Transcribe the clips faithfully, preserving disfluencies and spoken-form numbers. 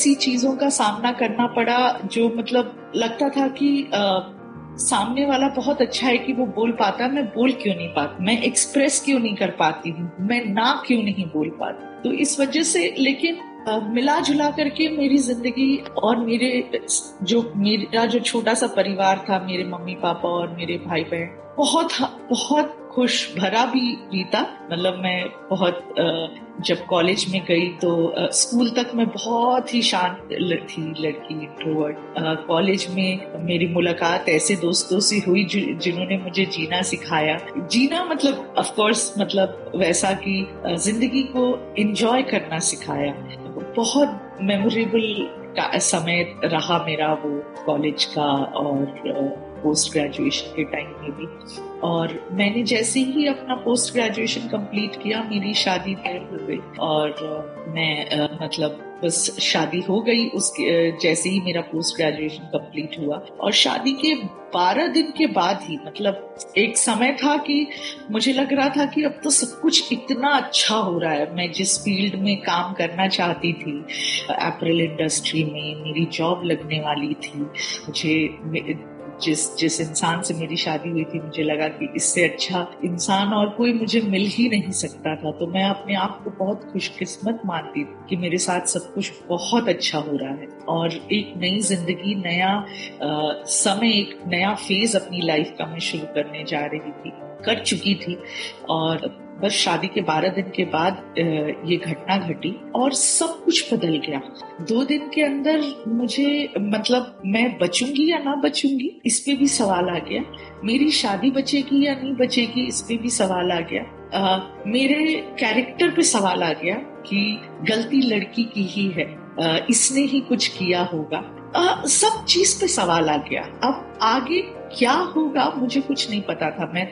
ऐसी चीजों का सामना करना पड़ा जो मतलब लगता था कि आ, सामने वाला बहुत अच्छा है कि वो बोल पाता, मैं बोल क्यों नहीं पाती, मैं एक्सप्रेस क्यों नहीं कर पाती हूँ, मैं ना क्यों नहीं बोल पाती। तो इस वजह से लेकिन आ, मिला जुला करके मेरी जिंदगी और मेरे जो मेरा जो छोटा सा परिवार था, मेरे मम्मी पापा और मेरे भाई बहन, बहुत बहुत खुश भरा भी बीता। मतलब मैं बहुत जब कॉलेज में गई तो स्कूल तक मैं बहुत ही शांत थी लड़की, इंट्रोवर्ट। कॉलेज में मेरी मुलाकात ऐसे दोस्तों से हुई जिन्होंने मुझे जीना सिखाया। जीना मतलब ऑफ कोर्स मतलब वैसा कि जिंदगी को एंजॉय करना सिखाया। बहुत मेमोरेबल समय रहा मेरा वो कॉलेज का और पोस्ट ग्रेजुएशन के टाइम में भी। और मैंने जैसे ही अपना पोस्ट ग्रेजुएशन कंप्लीट किया, मेरी शादी तय हो गई और मैं आ, मतलब बस शादी हो गई उसके जैसे ही मेरा पोस्ट ग्रेजुएशन कंप्लीट हुआ। और शादी के बारह दिन के बाद ही मतलब एक समय था कि मुझे लग रहा था कि अब तो सब कुछ इतना अच्छा हो रहा है। मैं जिस फील्ड में काम करना चाहती थी, अपैरल इंडस्ट्री में मेरी जॉब लगने वाली थी। मुझे जिस जिस इंसान से मेरी शादी हुई थी, मुझे लगा कि इससे अच्छा इंसान और कोई मुझे मिल ही नहीं सकता था। तो मैं अपने आप को बहुत खुशकिस्मत मानती थी कि मेरे साथ सब कुछ बहुत अच्छा हो रहा है और एक नई जिंदगी, नया आ, समय, एक नया फेज अपनी लाइफ का मैं शुरू करने जा रही थी, कर चुकी थी। और बस शादी के बारह दिन के बाद ये घटना घटी और सब कुछ बदल गया। दो दिन के अंदर मुझे मतलब मैं बचूंगी या ना बचूंगी इस पे भी सवाल आ गया। मेरी शादी बचेगी या नहीं बचेगी इस पे भी सवाल आ गया। आ, मेरे कैरेक्टर पे सवाल आ गया कि गलती लड़की की ही है, आ, इसने ही कुछ किया होगा। आ, सब चीज पे सवाल आ गया। अब आगे क्या होगा मुझे कुछ नहीं पता था। मैं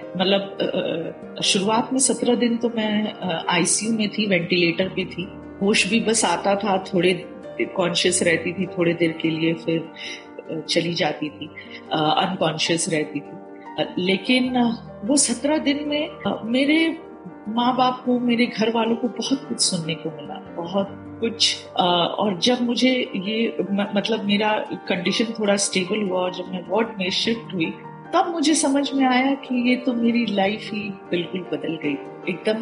मतलब शुरुआत में सत्रह दिन तो मैं आईसीयू में थी, वेंटिलेटर पे थी। होश भी बस आता था, थोड़े कॉन्शियस रहती थी थोड़े देर के लिए, फिर चली जाती थी, अनकॉन्शियस रहती थी। लेकिन वो सत्रह दिन में मेरे माँ बाप को, मेरे घर वालों को बहुत कुछ सुनने को मिला, बहुत कुछ। और जब मुझे ये मतलब मेरा कंडीशन थोड़ा स्टेबल हुआ और जब मैं वार्ड में शिफ्ट हुई, तब मुझे समझ में आया कि ये तो मेरी लाइफ ही बिल्कुल बदल गई एकदम।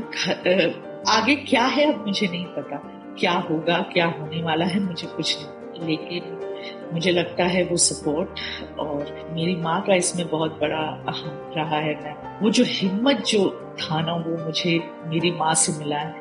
आगे क्या है अब मुझे नहीं पता, क्या होगा, क्या होने वाला है मुझे कुछ नहीं। लेकिन मुझे लगता है वो सपोर्ट और मेरी माँ का इसमें बहुत बड़ा अहम रहा है। मैं वो जो हिम्मत जो था ना, वो मुझे मेरी माँ से मिला है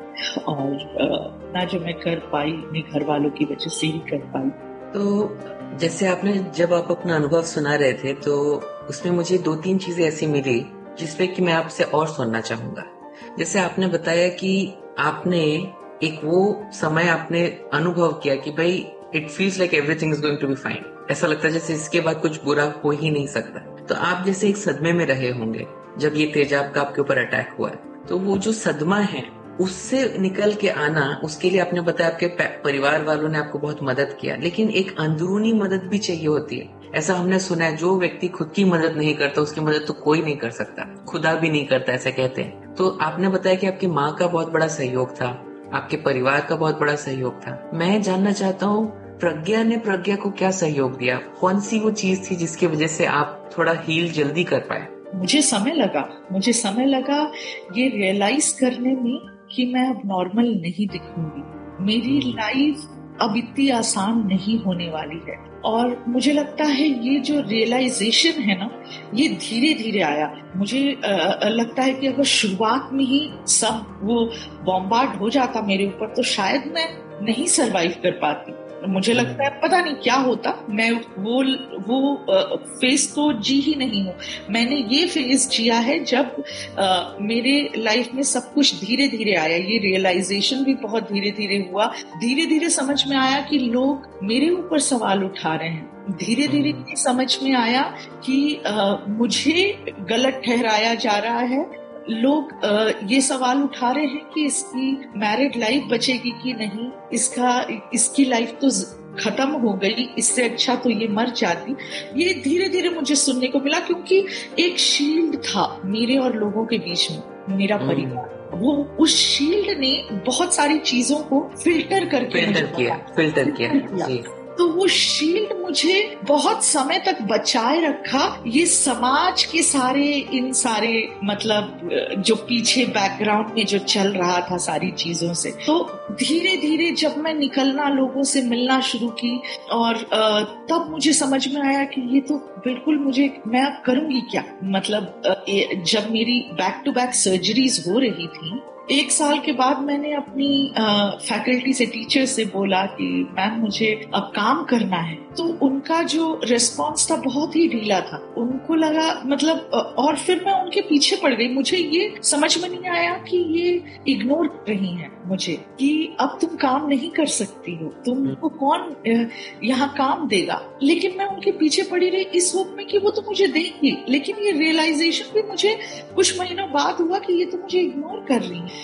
और ना जो मैं कर पाई अपने घर वालों की वजह से ही कर पाई। तो जैसे आपने जब आप अपना अनुभव सुना रहे थे तो उसमें मुझे दो तीन चीजें ऐसी मिली जिसपे कि मैं आपसे और सुनना चाहूंगा। जैसे आपने बताया कि आपने एक वो समय आपने अनुभव किया कि भाई it feels like everything is going to be fine, ऐसा लगता है जैसे इसके बाद कुछ बुरा हो ही नहीं सकता। तो आप जैसे एक सदमे में रहे होंगे जब ये तेजाब का आपके ऊपर अटैक हुआ, तो वो जो सदमा है उससे निकल के आना, उसके लिए आपने बताया आपके परिवार वालों ने आपको बहुत मदद किया, लेकिन एक अंदरूनी मदद भी चाहिए होती है। ऐसा हमने सुना है, जो व्यक्ति खुद की मदद नहीं करता उसकी मदद तो कोई नहीं कर सकता, खुदा भी नहीं करता, ऐसे कहते हैं। तो आपने बताया कि आपकी माँ का बहुत बड़ा सहयोग था, आपके परिवार का बहुत बड़ा सहयोग था। मैं जानना चाहता हूँ प्रज्ञा ने प्रज्ञा को क्या सहयोग दिया? कौन सी वो चीज थी जिसकी वजह से आप थोड़ा हील जल्दी कर पाए? मुझे समय लगा मुझे समय लगा ये रियलाइज करने में कि मैं अब नॉर्मल नहीं दिखूंगी। मेरी लाइफ अब इतनी आसान नहीं होने वाली है। और मुझे लगता है ये जो रियलाइजेशन है ना, ये धीरे धीरे आया। मुझे आ, लगता है कि अगर शुरुआत में ही सब वो बॉम्बार्ड हो जाता मेरे ऊपर तो शायद मैं नहीं सरवाइव कर पाती। मुझे लगता है पता नहीं क्या होता। मैं वो वो फेज तो जी ही नहीं हूँ। मैंने ये फेज जिया है जब आ, मेरे लाइफ में सब कुछ धीरे धीरे आया। ये रियलाइजेशन भी बहुत धीरे धीरे हुआ। धीरे धीरे समझ में आया कि लोग मेरे ऊपर सवाल उठा रहे हैं। धीरे धीरे ये समझ में आया कि आ, मुझे गलत ठहराया जा रहा है। लोग आ, ये सवाल उठा रहे हैं कि इसकी मैरिड लाइफ बचेगी कि नहीं, इसका इसकी लाइफ तो खत्म हो गई, इससे अच्छा तो ये मर जाती। ये धीरे धीरे मुझे सुनने को मिला क्योंकि एक शील्ड था मेरे और लोगों के बीच में, मेरा परिवार। वो उस शील्ड ने बहुत सारी चीजों को फिल्टर करके फिल्टर किया फिल्टर किया, किया। जी। तो वो शील्ड मुझे बहुत समय तक बचाए रखा, ये समाज के सारे इन सारे मतलब जो पीछे बैकग्राउंड में जो चल रहा था सारी चीजों से। तो धीरे धीरे जब मैं निकलना, लोगों से मिलना शुरू की, और तब मुझे समझ में आया कि ये तो बिल्कुल मुझे, मैं अब करूंगी क्या। मतलब जब मेरी बैक टू बैक सर्जरीज हो रही थी, एक साल के बाद मैंने अपनी फैकल्टी से, टीचर से बोला कि मैम मुझे अब काम करना है। तो उनका जो रिस्पांस था बहुत ही ढीला था। उनको लगा मतलब, और फिर मैं उनके पीछे पड़ गई। मुझे ये समझ में नहीं आया कि ये इग्नोर कर रही हैं मुझे, कि अब तुम काम नहीं कर सकती हो, तुमको कौन यहाँ काम देगा। लेकिन मैं उनके पीछे पड़ी रही इस होप में कि वो तो मुझे देंगी। लेकिन ये रियलाइजेशन भी मुझे कुछ महीनों बाद हुआ कि ये तो मुझे इग्नोर कर रही है।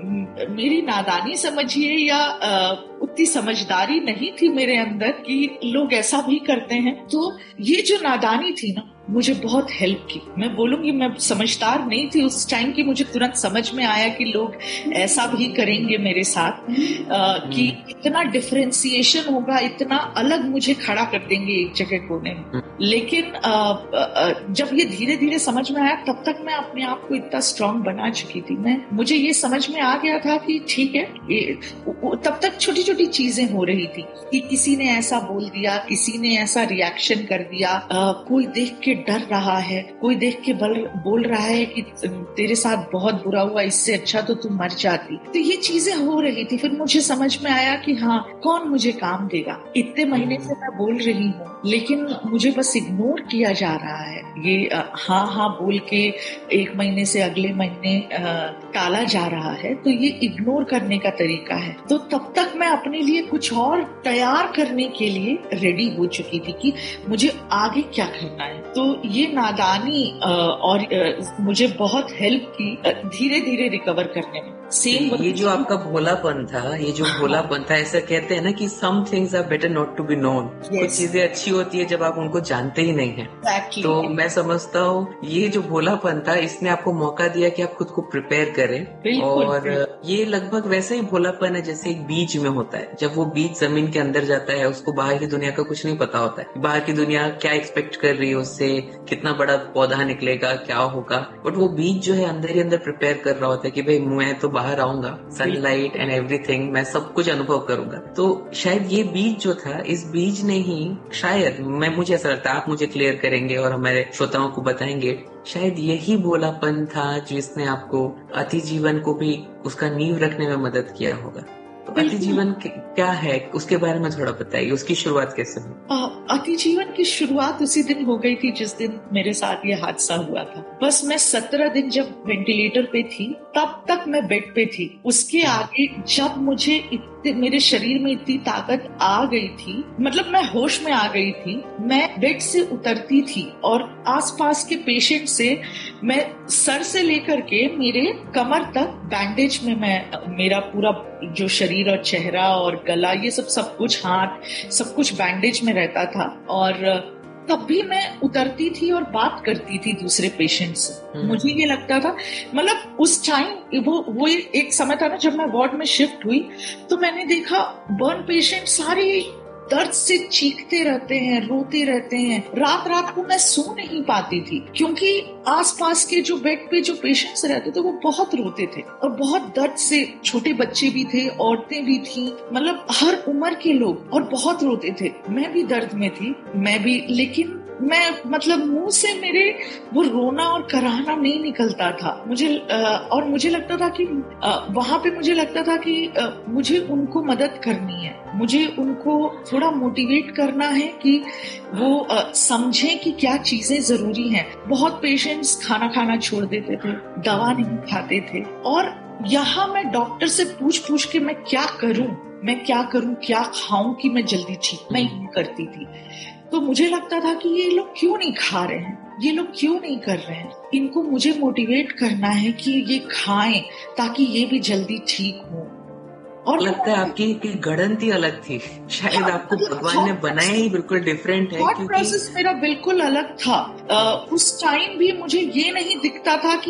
मेरी नादानी समझिए या उतनी समझदारी नहीं थी मेरे अंदर कि लोग ऐसा भी करते हैं। तो ये जो नादानी थी ना, मुझे बहुत हेल्प की। मैं बोलूंगी मैं समझदार नहीं थी उस टाइम की, मुझे तुरंत समझ में आया कि लोग ऐसा भी करेंगे मेरे साथ, आ, कि इतना डिफरेंशिएशन होगा, इतना अलग मुझे खड़ा कर देंगे एक जगह कोने में। लेकिन आ, आ, जब ये धीरे धीरे समझ में आया, तब तक मैं अपने आप को इतना स्ट्रांग बना चुकी थी। मैं मुझे ये समझ में आ गया था कि ठीक है, ये, तब तक छोटी छोटी चीजें हो रही थी कि किसी ने ऐसा बोल दिया, किसी ने ऐसा रिएक्शन कर दिया, आ, कोई देख के डर रहा है, कोई देख के बल, बोल रहा है कि तेरे साथ बहुत बुरा हुआ, इससे अच्छा तो तू मर जाती। तो ये चीजें हो रही थी। फिर मुझे समझ में आया कि हाँ, कौन मुझे काम देगा। इतने महीने से मैं बोल रही हूँ, लेकिन मुझे बस इग्नोर किया जा रहा है। ये हाँ हाँ बोल के एक महीने से अगले महीने टाला जा रहा है। तो ये इग्नोर करने का तरीका है। तो तब तक मैं अपने लिए कुछ और तैयार करने के लिए रेडी हो चुकी थी कि मुझे आगे क्या करना है। तो ये नादानी और मुझे बहुत हेल्प की धीरे धीरे रिकवर करने में। सेम ये जो आपका भोलापन था, ये जो भोलापन था, ऐसा कहते हैं ना कि some things are better not to be known. कुछ चीजें अच्छी होती है जब आप उनको जानते ही नहीं हैं। exactly. तो मैं समझता हूँ ये जो भोलापन था, इसने आपको मौका दिया कि आप खुद को प्रिपेयर करें। और ये लगभग वैसे ही भोलापन है जैसे एक बीज में होता है। जब वो बीज जमीन के अंदर जाता है, उसको बाहर की दुनिया का कुछ नहीं पता होता है, बाहर की दुनिया क्या एक्सपेक्ट कर रही है उससे, कितना बड़ा पौधा निकलेगा, क्या होगा। बट वो बीज जो है अंदर ही अंदर प्रिपेयर कर रहा होता है कि भाई मैं तो बाहर आऊंगा, सनलाइट एंड एवरीथिंग, मैं सब कुछ अनुभव करूंगा। तो शायद ये बीज जो था, इस बीज ने ही शायद, मैं मुझे ऐसा लगता है, आप मुझे क्लियर करेंगे और हमारे श्रोताओं को बताएंगे, शायद यही भोलापन था जिसने आपको अति जीवन को भी उसका नींव रखने में मदद किया होगा। तो अति जीवन क्या है, उसके बारे में थोड़ा बताइए, उसकी शुरुआत कैसे हुई? अति जीवन की शुरुआत उसी दिन हो गई थी जिस दिन मेरे साथ ये हादसा हुआ था। बस मैं सत्रह दिन जब वेंटिलेटर पे थी, तब तक मैं बेड पे थी। उसके आगे जब मुझे इतने, मेरे शरीर में इतनी ताकत आ गई थी, मतलब मैं होश में आ गई थी, मैं बेड से उतरती थी और आसपास के पेशेंट से मैं सर से लेकर के मेरे कमर तक बैंडेज में, मैं मेरा पूरा जो शरीर और चेहरा और गला, ये सब सब कुछ, हाथ, सब कुछ बैंडेज में रहता था। और तब भी मैं उतरती थी और बात करती थी दूसरे पेशेंट से। मुझे ये लगता था, मतलब उस टाइम वो वो एक समय था ना जब मैं वार्ड में शिफ्ट हुई, तो मैंने देखा बर्न पेशेंट सारे दर्द से चीखते रहते हैं, रोते रहते हैं। रात रात को मैं सो नहीं पाती थी क्योंकि आसपास के जो बेड पे जो पेशेंट्स रहते थे वो बहुत रोते थे और बहुत दर्द से, छोटे बच्चे भी थे, औरतें भी थी, मतलब हर उम्र के लोग, और बहुत रोते थे। मैं भी दर्द में थी, मैं भी, लेकिन मैं मतलब मुंह से मेरे वो रोना और कराहना नहीं निकलता था। मुझे और मुझे लगता था कि वहां पे मुझे लगता था कि मुझे उनको मदद करनी है, मुझे उनको थोड़ा मोटिवेट करना है कि वो समझें कि क्या चीजें जरूरी हैं। बहुत पेशेंट्स खाना खाना छोड़ देते थे, दवा नहीं खाते थे, और यहाँ मैं डॉक्टर से पूछ पूछ के मैं क्या करूं, मैं क्या करूं, क्या खाऊं कि मैं जल्दी ठीक, मैं ये करती थी। तो मुझे लगता था कि ये लोग क्यों नहीं खा रहे हैं, ये लोग क्यों नहीं कर रहे हैं, इनको मुझे मोटिवेट करना है कि ये खाएं ताकि ये भी जल्दी ठीक हो। और लगता है आपकी गणित ही अलग थी, शायद आपको भगवान ने बनाया ही बिल्कुल डिफरेंट है। क्योंकि प्रोसेस मेरा बिल्कुल अलग था। आ, उस टाइम भी मुझे ये नहीं दिखता था कि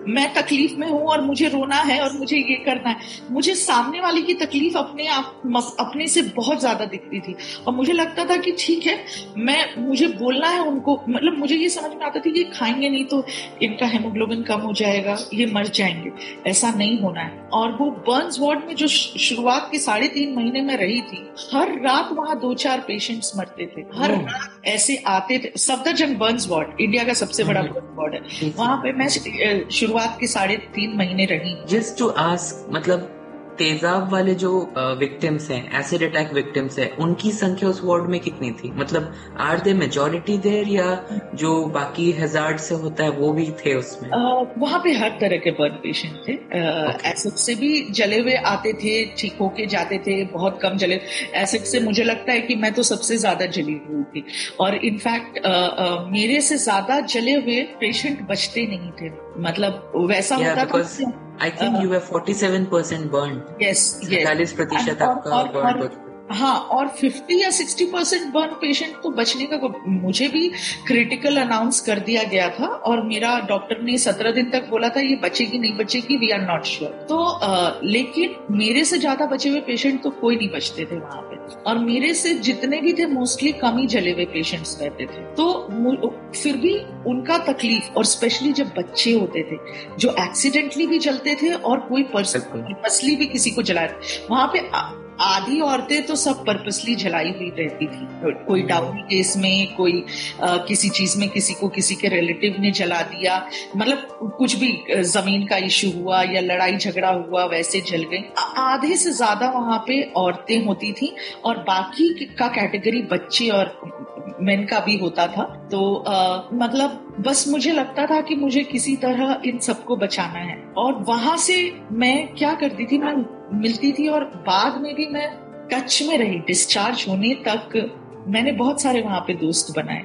मैं तकलीफ में हूं और मुझे रोना है और मुझे ये करना है। मुझे सामने वाले की तकलीफ अपने आप अपने से बहुत ज्यादा दिखती थी और मुझे लगता था कि ठीक है, मैं मुझे बोलना है उनको, मतलब मुझे ये समझ में आता था कि खाएंगे नहीं तो इनका हेमोग्लोबिन कम हो जाएगा, ये मर जाएंगे, ऐसा नहीं होना है। और वो बर्न्स वार्ड में जो शुरुआत के साढ़े तीन महीने में रही थी, हर रात वहां दो चार पेशेंट्स मरते थे, हर रात ऐसे आते थे। सफदरजंग बर्न्स वार्ड इंडिया का सबसे बड़ा बर्न्स वार्ड है, वहां पे मैं शुरुआत के साढ़े तीन महीने रही। जस्ट टू आस्क, मतलब तेजाब वाले जो विक्टिम्स हैं, एसिड अटैक विक्टिम्स हैं, उनकी संख्या उस वार्ड में कितनी थी? मतलब आर दे मेजॉरिटी देयर या जो बाकी हैजार्ड से होता है वो भी थे उसमें? uh, वहां पे हर तरह के बर्न पेशेंट थे। uh, एसिड से भी जले हुए आते थे, ठीक होके जाते थे, बहुत कम जले। एसिड से मुझे लगता है कि मैं तो सबसे ज्यादा जली हुई थी और इनफैक्ट uh, uh, मेरे से ज्यादा जले हुए पेशेंट बचते नहीं थे। मतलब वैसा yeah, होता था। I think uh, you were forty-seven percent burned. Yes, yes. चालीस प्रतिशत आपका बर्न हो। हाँ, और पचास या साठ परसेंट बर्न पेशेंट तो बचने का, मुझे भी क्रिटिकल अनाउंस कर दिया गया था और मेरा डॉक्टर ने सत्रह दिन तक बोला था ये बचेगी नहीं बचेगी, वी आर नॉट श्योर। तो आ, लेकिन मेरे से ज्यादा बचे हुए पेशेंट तो कोई नहीं बचते थे वहां पे, और मेरे से जितने भी थे मोस्टली कम ही जले हुए पेशेंट्स रहते थे। तो फिर भी उनका तकलीफ, और स्पेशली जब बच्चे होते थे जो एक्सीडेंटली भी जलते थे और कोई पर्पसली भी किसी को जलाया, वहां पे आधी औरतें तो सब पर्पसली जलाई हुई रहती थी। कोई डाउनी केस में, कोई आ, किसी चीज में किसी को किसी के रिलेटिव ने जला दिया, मतलब कुछ भी जमीन का इशू हुआ या लड़ाई झगड़ा हुआ वैसे जल गई। आधे से ज्यादा वहां पे औरतें होती थी और बाकी का कैटेगरी बच्चे और मेन का भी होता था। तो आ, मतलब बस मुझे लगता था कि मुझे किसी तरह इन सबको बचाना है। और वहां से मैं क्या करती थी, मैं मिलती थी और बाद में भी मैं टच में रही। डिस्चार्ज होने तक मैंने बहुत सारे वहां पे दोस्त बनाए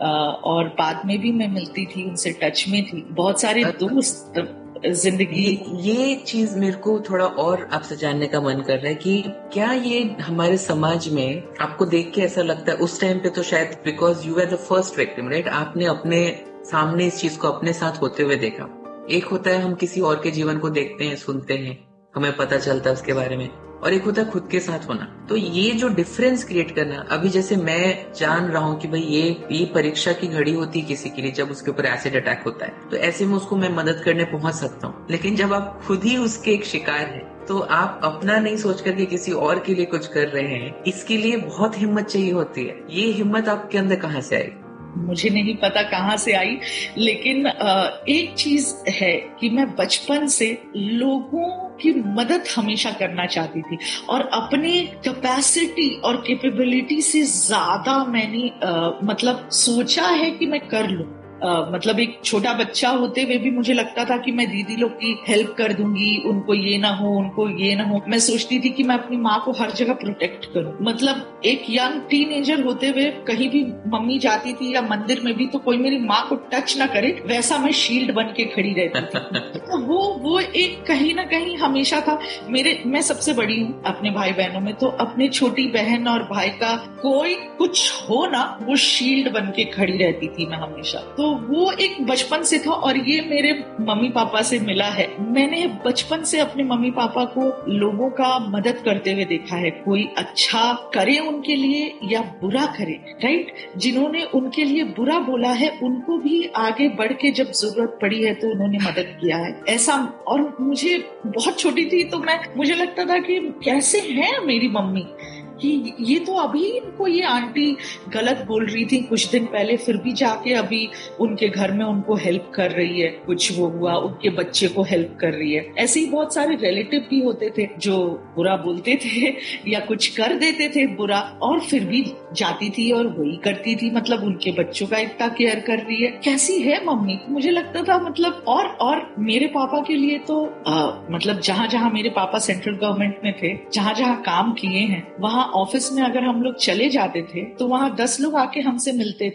और बाद में भी मैं मिलती थी, उनसे टच में थी, बहुत सारे दोस्त जिंदगी। ये, ये चीज मेरे को थोड़ा और आपसे जानने का मन कर रहा है कि क्या ये हमारे समाज में आपको देख के ऐसा लगता है, उस टाइम पे तो शायद because you are the first victim, right, आपने अपने सामने इस चीज को अपने साथ होते हुए देखा। एक होता है हम किसी और के जीवन को देखते हैं, सुनते हैं, हमें पता चलता है उसके बारे में, और एक होता है खुद के साथ होना। तो ये जो डिफरेंस क्रिएट करना, अभी जैसे मैं जान रहा हूँ कि भाई ये ये परीक्षा की घड़ी होती है किसी के लिए जब उसके ऊपर एसिड अटैक होता है, तो ऐसे में उसको मैं मदद करने पहुंच सकता हूँ। लेकिन जब आप खुद ही उसके एक शिकार हैं, तो आप अपना नहीं सोच करके किसी और के लिए कुछ कर रहे हैं, इसके लिए बहुत हिम्मत चाहिए होती है। ये हिम्मत आपके अंदर कहाँ से आई? मुझे नहीं पता कहाँ से आई, लेकिन एक चीज है कि मैं बचपन से लोगों की मदद हमेशा करना चाहती थी और अपने कैपेसिटी और कैपेबिलिटी से ज्यादा मैंने आ, मतलब सोचा है कि मैं कर लूं। Uh, मतलब एक छोटा बच्चा होते हुए भी मुझे लगता था कि मैं दीदी लोग की हेल्प कर दूंगी, उनको ये ना हो, उनको ये ना हो। मैं सोचती थी कि मैं अपनी माँ को हर जगह प्रोटेक्ट करूं। मतलब एक यंग टीनेजर होते हुए कहीं भी मम्मी जाती थी या मंदिर में भी, तो कोई मेरी माँ को टच ना करे वैसा मैं शील्ड बन के खड़ी रहती थी। तो वो वो एक कहीं ना कहीं हमेशा था मेरे। मैं सबसे बड़ी हूँ अपने भाई बहनों में, तो अपनी छोटी बहन और भाई का कोई कुछ हो ना, वो शील्ड बन के खड़ी रहती थी मैं हमेशा। तो तो वो एक बचपन से था और ये मेरे मम्मी पापा से मिला है। मैंने बचपन से अपने मम्मी पापा को लोगों का मदद करते हुए देखा है, कोई अच्छा करे उनके लिए या बुरा करे, राइट। जिन्होंने उनके लिए बुरा बोला है उनको भी आगे बढ़ के जब जरूरत पड़ी है तो उन्होंने मदद किया है, ऐसा। और मुझे बहुत छोटी थी तो मैं मुझे लगता था कि कैसे है मेरी मम्मी, कि ये तो अभी इनको ये आंटी गलत बोल रही थी कुछ दिन पहले, फिर भी जाके अभी उनके घर में उनको हेल्प कर रही है, कुछ वो हुआ उनके बच्चे को हेल्प कर रही है। ऐसे ही बहुत सारे रिलेटिव भी होते थे जो बुरा बोलते थे या कुछ कर देते थे बुरा, और फिर भी जाती थी और वही करती थी, मतलब उनके बच्चों का इतना केयर कर रही है, कैसी है मम्मी। मुझे लगता था मतलब और और मेरे पापा के लिए तो आ, मतलब जहां जहां मेरे पापा सेंट्रल गवर्नमेंट में थे, जहां जहां काम किए हैं, वहां ऑफिस में अगर हम लोग चले जाते थे तो वहां दस लोग आके हमसे मिलते थे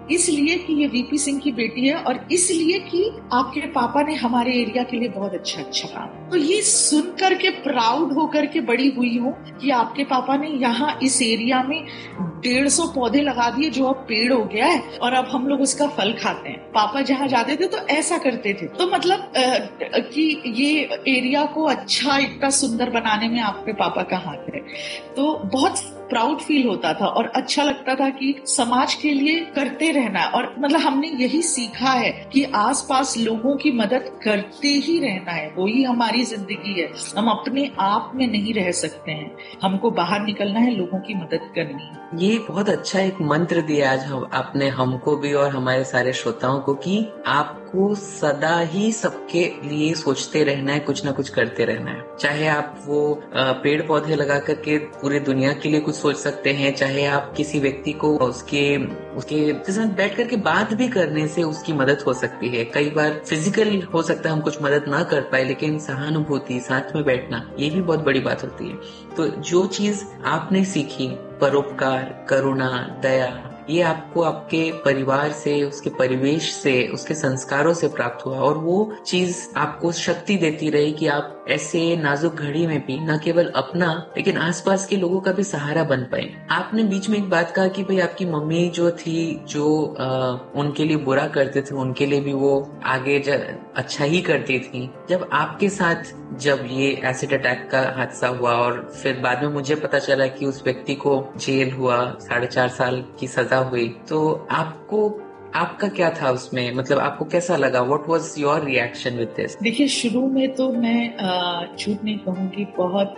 इसलिए कि ये वीपी सिंह की बेटी है और इसलिए कि आपके पापा ने हमारे एरिया के लिए बहुत अच्छा अच्छा काम। तो ये सुन करके प्राउड होकर के बड़ी हुई हूँ कि आपके पापा ने यहाँ इस एरिया में डेढ़ सौ पौधे लगा दिए जो अब पेड़ हो गया है और अब हम लोग उसका फल खाते हैं। पापा जहाँ जाते थे तो ऐसा करते थे। तो मतलब आ, कि ये एरिया को अच्छा इतना सुंदर बनाने में आपके पापा का हाथ है। तो बहुत प्राउड फील होता था और अच्छा लगता था कि समाज के लिए करते रहना है। और मतलब हमने यही सीखा है कि आसपास लोगों की मदद करते ही रहना है, वही हमारी जिंदगी है। हम अपने आप में नहीं रह सकते हैं, हमको बाहर निकलना है, लोगों की मदद करनी है। ये बहुत अच्छा एक मंत्र दिया आज हम आपने हमको भी और हमारे सारे श्रोताओं को कि आपको सदा ही सबके लिए सोचते रहना है, कुछ ना कुछ करते रहना है। चाहे आप वो पेड़ पौधे लगा करके पूरी दुनिया के लिए कुछ सोच सकते हैं, चाहे आप किसी व्यक्ति को उसके उसके साथ बैठ करके बात भी करने से उसकी मदद हो सकती है। कई बार फिजिकल हो सकता है हम कुछ मदद ना कर पाए, लेकिन सहानुभूति, साथ में बैठना, ये भी बहुत बड़ी बात होती है। तो जो चीज आपने सीखी, परोपकार, करुणा, दया, ये आपको आपके परिवार से, उसके परिवेश से, उसके संस्कारों से प्राप्त हुआ और वो चीज आपको शक्ति देती रही कि आप ऐसे नाजुक घड़ी में भी न केवल अपना लेकिन आसपास के लोगों का भी सहारा बन पाए। आपने बीच में एक बात कहा कि भाई आपकी मम्मी जो थी, जो आ, उनके लिए बुरा करते थे उनके लिए भी वो आगे अच्छा ही करती थी। जब आपके साथ जब ये एसिड अटैक का हादसा हुआ और फिर बाद में मुझे पता चला कि उस व्यक्ति को जेल हुआ, साढ़े चार साल की सजा हुई, तो आपको आपका क्या था उसमें, मतलब आपको कैसा लगा? What was your reaction with this? देखिए, शुरू में तो मैं झूठ नहीं कहूंगी, बहुत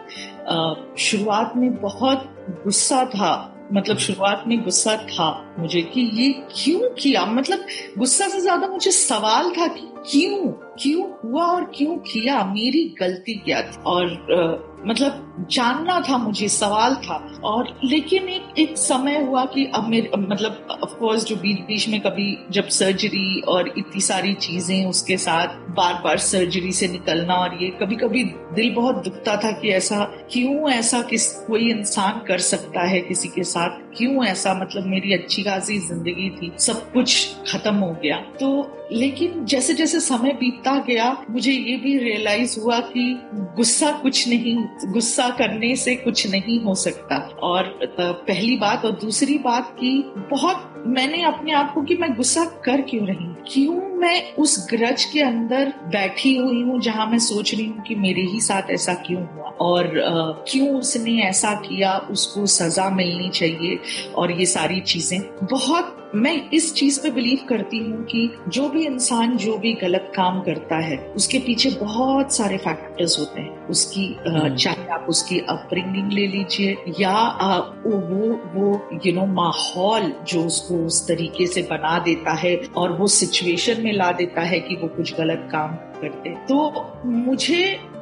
शुरुआत में बहुत गुस्सा था। मतलब शुरुआत में गुस्सा था मुझे कि ये क्यों किया। मतलब गुस्सा से ज्यादा मुझे सवाल था कि क्यों क्यों हुआ और क्यों किया, मेरी गलती क्या थी। और आ, मतलब जानना था मुझे, सवाल था। और लेकिन एक एक समय हुआ कि अब मेरे मतलब ऑफ कोर्स जो बीच बीच में कभी जब सर्जरी और इतनी सारी चीजें उसके साथ बार बार सर्जरी से निकलना, और ये कभी कभी दिल बहुत दुखता था कि ऐसा क्यों, ऐसा किस कोई इंसान कर सकता है किसी के साथ, क्यों ऐसा। मतलब मेरी अच्छी खासी जिंदगी थी, सब कुछ खत्म हो गया। तो लेकिन जैसे जैसे समय बीतता गया मुझे ये भी रियलाइज हुआ कि गुस्सा कुछ नहीं, गुस्सा करने से कुछ नहीं हो सकता। और पहली बात, और दूसरी बात कि बहुत मैंने अपने आप को कि मैं गुस्सा कर क्यों रही हूँ, क्यों मैं उस ग्रज के अंदर बैठी हुई हूँ जहां मैं सोच रही हूँ कि मेरे ही साथ ऐसा क्यों हुआ और uh, क्यों उसने ऐसा किया, उसको सजा मिलनी चाहिए। और ये सारी चीजें बहुत, मैं इस चीज पे बिलीव करती हूँ कि जो भी इंसान जो भी गलत काम करता है उसके पीछे बहुत सारे फैक्टर्स होते हैं। उसकी चाहे आप उसकी अपब्रिंगिंग ले लीजिए या आ, वो वो यू नो माहौल जो उसको उस तरीके से बना देता है और वो सिचुएशन में ला देता है कि वो कुछ गलत काम करते। तो मुझे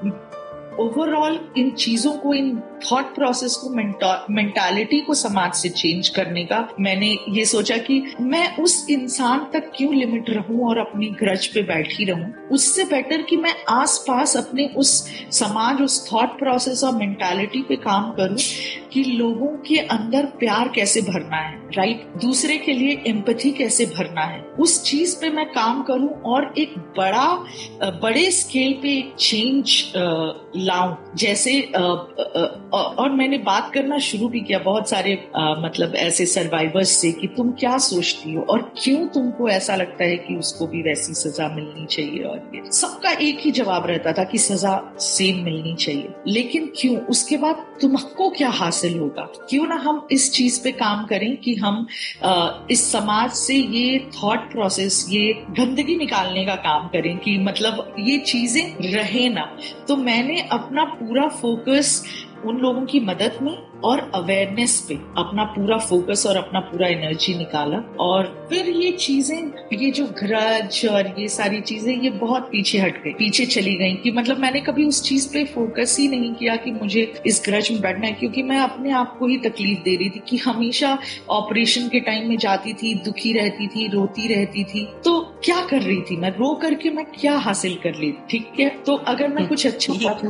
ओवरऑल इन चीजों को, इन थॉट प्रोसेस को, मेंटालिटी को समाज से चेंज करने का मैंने ये सोचा कि मैं उस इंसान तक क्यों लिमिट रहूं और अपनी ग्रज पे बैठी रहूं। उससे बेटर कि मैं आसपास अपने उस समाज, उस थॉट प्रोसेस और मेंटालिटी पे काम करूं कि लोगों के अंदर प्यार कैसे भरना है, राइट, दूसरे के लिए एम्पैथी कैसे भरना है, उस चीज पे मैं काम करूं और एक बड़ा बड़े स्केल पे चेंज लाऊं। जैसे आ, आ, और मैंने बात करना शुरू भी किया बहुत सारे आ, मतलब ऐसे सर्वाइवर्स से कि तुम क्या सोचती हो और क्यों तुमको ऐसा लगता है कि उसको भी वैसी सजा मिलनी चाहिए। और ये सबका एक ही जवाब रहता था कि सजा सेम मिलनी चाहिए, लेकिन क्यों, उसके बाद तुमको क्या हासिल होगा। क्यों ना हम इस चीज पे काम करें कि हम आ, इस समाज से ये थॉट प्रोसेस, ये गंदगी निकालने का काम करें कि मतलब ये चीजें रहे ना। तो मैंने अपना पूरा फोकस उन लोगों की मदद में और अवेयरनेस पे अपना पूरा फोकस और अपना पूरा एनर्जी निकाला। और फिर ये चीजें, ये जो ग्रज और ये सारी चीजें, ये बहुत पीछे हट गई, पीछे चली गई कि मतलब मैंने कभी उस चीज पे फोकस ही नहीं किया कि मुझे इस ग्रज में बैठना है, क्योंकि मैं अपने आप को ही तकलीफ दे रही थी कि हमेशा ऑपरेशन के टाइम में जाती थी, दुखी रहती थी, रोती रहती थी। तो क्या कर रही थी मैं, रो करके मैं क्या हासिल कर ली, ठीक है। तो अगर मैं कुछ अच्छा आपने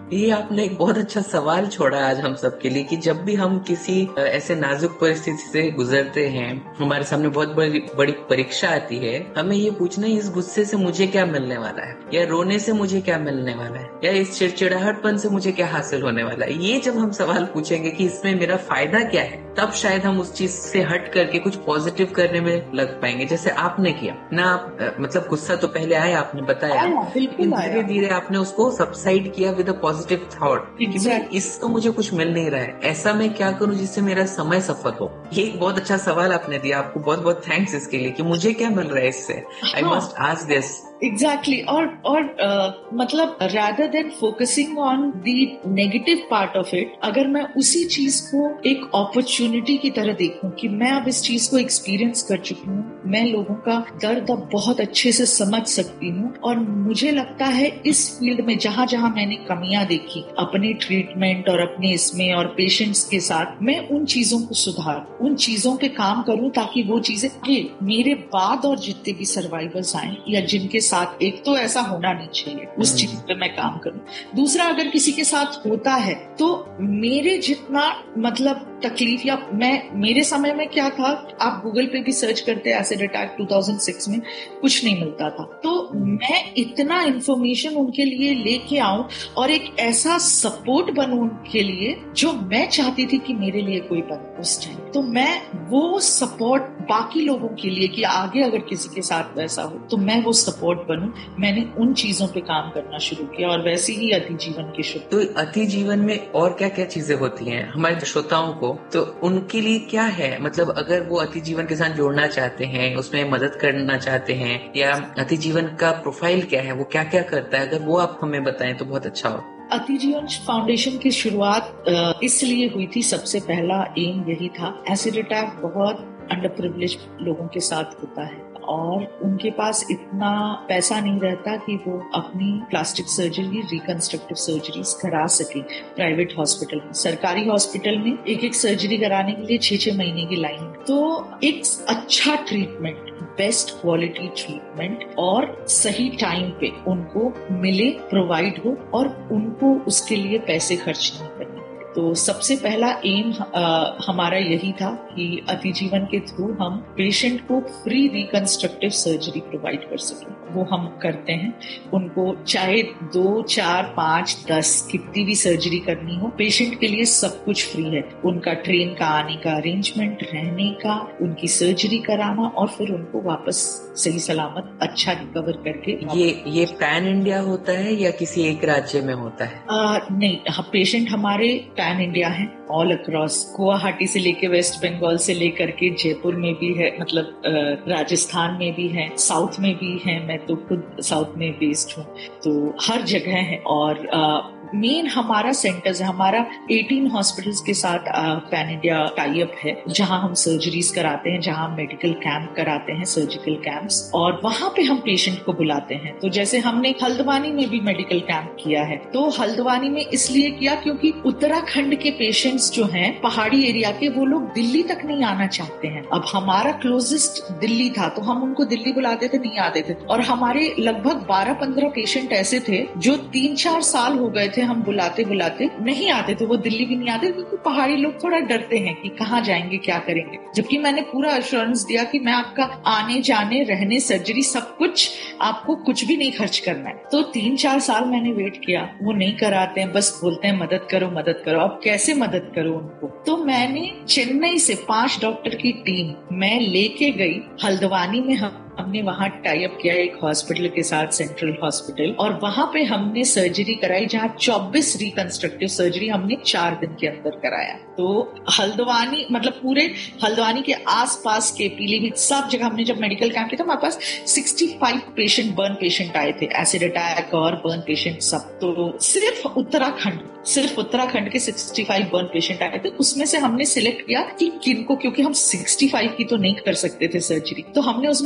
ये आपने एक बहुत अच्छा सवाल छोड़ा आज हम सबके लिए कि जब भी हम किसी ऐसे नाजुक परिस्थिति से गुजरते हैं, हमारे सामने बहुत बड़ी बड़ी परीक्षा आती है, हमें ये पूछना है इस गुस्से से मुझे क्या मिलने वाला है, या रोने से मुझे क्या मिलने वाला है, या इस चिड़चिड़ाहटपन से मुझे क्या हासिल होने वाला है। ये जब हम सवाल पूछेंगे कि इसमें मेरा फायदा क्या है, तब शायद हम उस चीज से हट करके कुछ पॉजिटिव करने में लग पाएंगे, जैसे आपने किया ना। आप मतलब गुस्सा तो पहले आया, आपने बताया, लेकिन धीरे धीरे आपने उसको सबसाइड किया विद अ पॉजिटिव थॉट कि इसको मुझे कुछ मिल नहीं रहा है, ऐसा मैं क्या करूं जिससे मेरा समय सफल हो। ये एक बहुत अच्छा सवाल आपने दिया, आपको बहुत बहुत थैंक्स इसके लिए कि मुझे क्या मिल रहा है इससे। I must ask this. Exactly exactly. और और uh, मतलब rather than focusing on the negative part of it, अगर मैं उसी चीज को एक अपॉर्चुनिटी की तरह देखूं कि मैं अब इस चीज को एक्सपीरियंस कर चुकी हूँ, मैं लोगों का दर्द अब बहुत अच्छे से समझ सकती हूँ, और मुझे लगता है इस फील्ड में जहां जहां मैंने कमियां देखी अपने ट्रीटमेंट और अपने इसमें और पेशेंट्स के साथ, मैं उन चीजों को सुधार, उन चीजों पे काम करूं ताकि वो चीजें मेरे बाद और जितने भी सर्वाइवर्स आए या जिनके साथ, एक तो ऐसा होना नहीं चाहिए, उस चीज पे मैं काम करूं। दूसरा, अगर किसी के साथ होता है तो मेरे जितना मतलब तकलीफ, या मैं मेरे समय में क्या था, आप गूगल पे भी सर्च करते एसिड अटैक दो हज़ार छह में, कुछ नहीं मिलता था। तो मैं इतना इंफॉर्मेशन उनके लिए लेके आऊं और एक ऐसा सपोर्ट बनूं उनके लिए जो मैं चाहती थी कि मेरे लिए कोई बने उस टाइम। तो मैं वो सपोर्ट बाकी लोगों के लिए कि आगे अगर किसी के साथ वैसा हो तो मैं वो सपोर्ट बनूं, मैंने उन चीजों पे काम करना शुरू किया, और वैसे ही अति जीवन के शुरू। तो अति जीवन में और क्या क्या चीजें होती हैं हमारे श्रोताओं को, तो उनके लिए क्या है, मतलब अगर वो अति जीवन के साथ जोड़ना चाहते हैं, उसमें मदद करना चाहते हैं, या अति जीवन का प्रोफाइल क्या है, वो क्या क्या करता है, अगर वो आप हमें बताएं तो बहुत अच्छा हो। अति जीवन फाउंडेशन की शुरुआत इसलिए हुई थी, सबसे पहला एम यही था। एसिड अटैक बहुत अंडर प्रिविलेज लोगों के साथ होता है और उनके पास इतना पैसा नहीं रहता कि वो अपनी प्लास्टिक सर्जरी, रिकंस्ट्रक्टिव सर्जरीज करा सके प्राइवेट हॉस्पिटल में। सरकारी हॉस्पिटल में एक एक सर्जरी कराने के लिए छह छह महीने की लाइन। तो एक अच्छा ट्रीटमेंट, बेस्ट क्वालिटी ट्रीटमेंट और सही टाइम पे उनको मिले, प्रोवाइड हो, और उनको उसके लिए पैसे खर्च नहीं करने। तो सबसे पहला एम आ, हमारा यही था कि अति जीवन के थ्रू हम पेशेंट को फ्री रिकंस्ट्रक्टिव सर्जरी प्रोवाइड कर सकें। वो हम करते हैं। उनको चाहे दो, चार, पाँच, दस कितनी भी सर्जरी करनी हो, पेशेंट के लिए सब कुछ फ्री है। उनका ट्रेन का आने का अरेंजमेंट, रहने का, उनकी सर्जरी कराना, और फिर उनको वापस सही सलामत अच्छा रिकवर करके। ये ये पैन इंडिया होता है या किसी एक राज्य में होता है? आ, नहीं, पेशेंट हमारे पैन इंडिया है, ऑल अक्रॉस, गुवाहाटी से लेके वेस्ट बंगाल से लेकर के जयपुर में भी है, मतलब राजस्थान में भी है, साउथ में भी है। मैं तो खुद साउथ में बेस्ड हूँ, तो हर जगह है। और मेन हमारा सेंटर्स है, हमारा अठारह हॉस्पिटल्स के साथ पैन इंडिया टाई अप है, जहां हम सर्जरीज कराते हैं, जहां हम मेडिकल कैंप कराते हैं, सर्जिकल कैंप्स, और वहां पे हम पेशेंट को बुलाते हैं। तो जैसे हमने हल्द्वानी में भी मेडिकल कैंप किया है, तो हल्द्वानी में इसलिए किया क्योंकि उत्तराखंड के पेशेंट्स जो हैं पहाड़ी एरिया के, वो लोग दिल्ली तक नहीं आना चाहते हैं। अब हमारा क्लोजेस्ट दिल्ली था, तो हम उनको दिल्ली बुलाते थे, नहीं आते थे। और हमारे लगभग बारह पंद्रह पेशेंट ऐसे थे जो तीन चार साल हो गए थे, हम बुलाते बुलाते नहीं आते थे, वो दिल्ली भी नहीं आते, क्योंकि पहाड़ी लोग थोड़ा डरते हैं कि कहाँ जाएंगे, क्या करेंगे। जबकि मैंने पूरा अश्योरेंस दिया कि मैं आपका आने जाने, रहने, सर्जरी, सब कुछ, आपको कुछ भी नहीं खर्च करना है। तो तीन चार साल मैंने वेट किया, वो नहीं कराते हैं, बस बोलते हैं मदद करो मदद करो। अब कैसे मदद करो उनको? तो मैंने चेन्नई से पांच डॉक्टर की टीम मैं लेके गई हल्द्वानी में। हम हमने वहाँ टाई अप किया एक हॉस्पिटल के साथ, सेंट्रल हॉस्पिटल, और वहाँ पे हमने सर्जरी कराई, जहाँ चौबीस रिकंस्ट्रक्टिव सर्जरी हमने चार दिन के अंदर कराया। तो हल्द्वानी, मतलब पूरे हल्द्वानी के आसपास के पीलीभीत सब जगह हमने जब मेडिकल कैंप किया था, हमारे पास पैंसठ पेशेंट, बर्न पेशेंट आए थे, एसिड अटैक और बर्न पेशेंट सब। तो सिर्फ उत्तराखंड सिर्फ उत्तराखंड के पैंसठ बर्न पेशेंट आए थे। उसमें से हमने सिलेक्ट किया कि किनको, क्योंकि हम पैंसठ की तो नहीं कर सकते थे सर्जरी, तो हमने उसमें से सिलेक्ट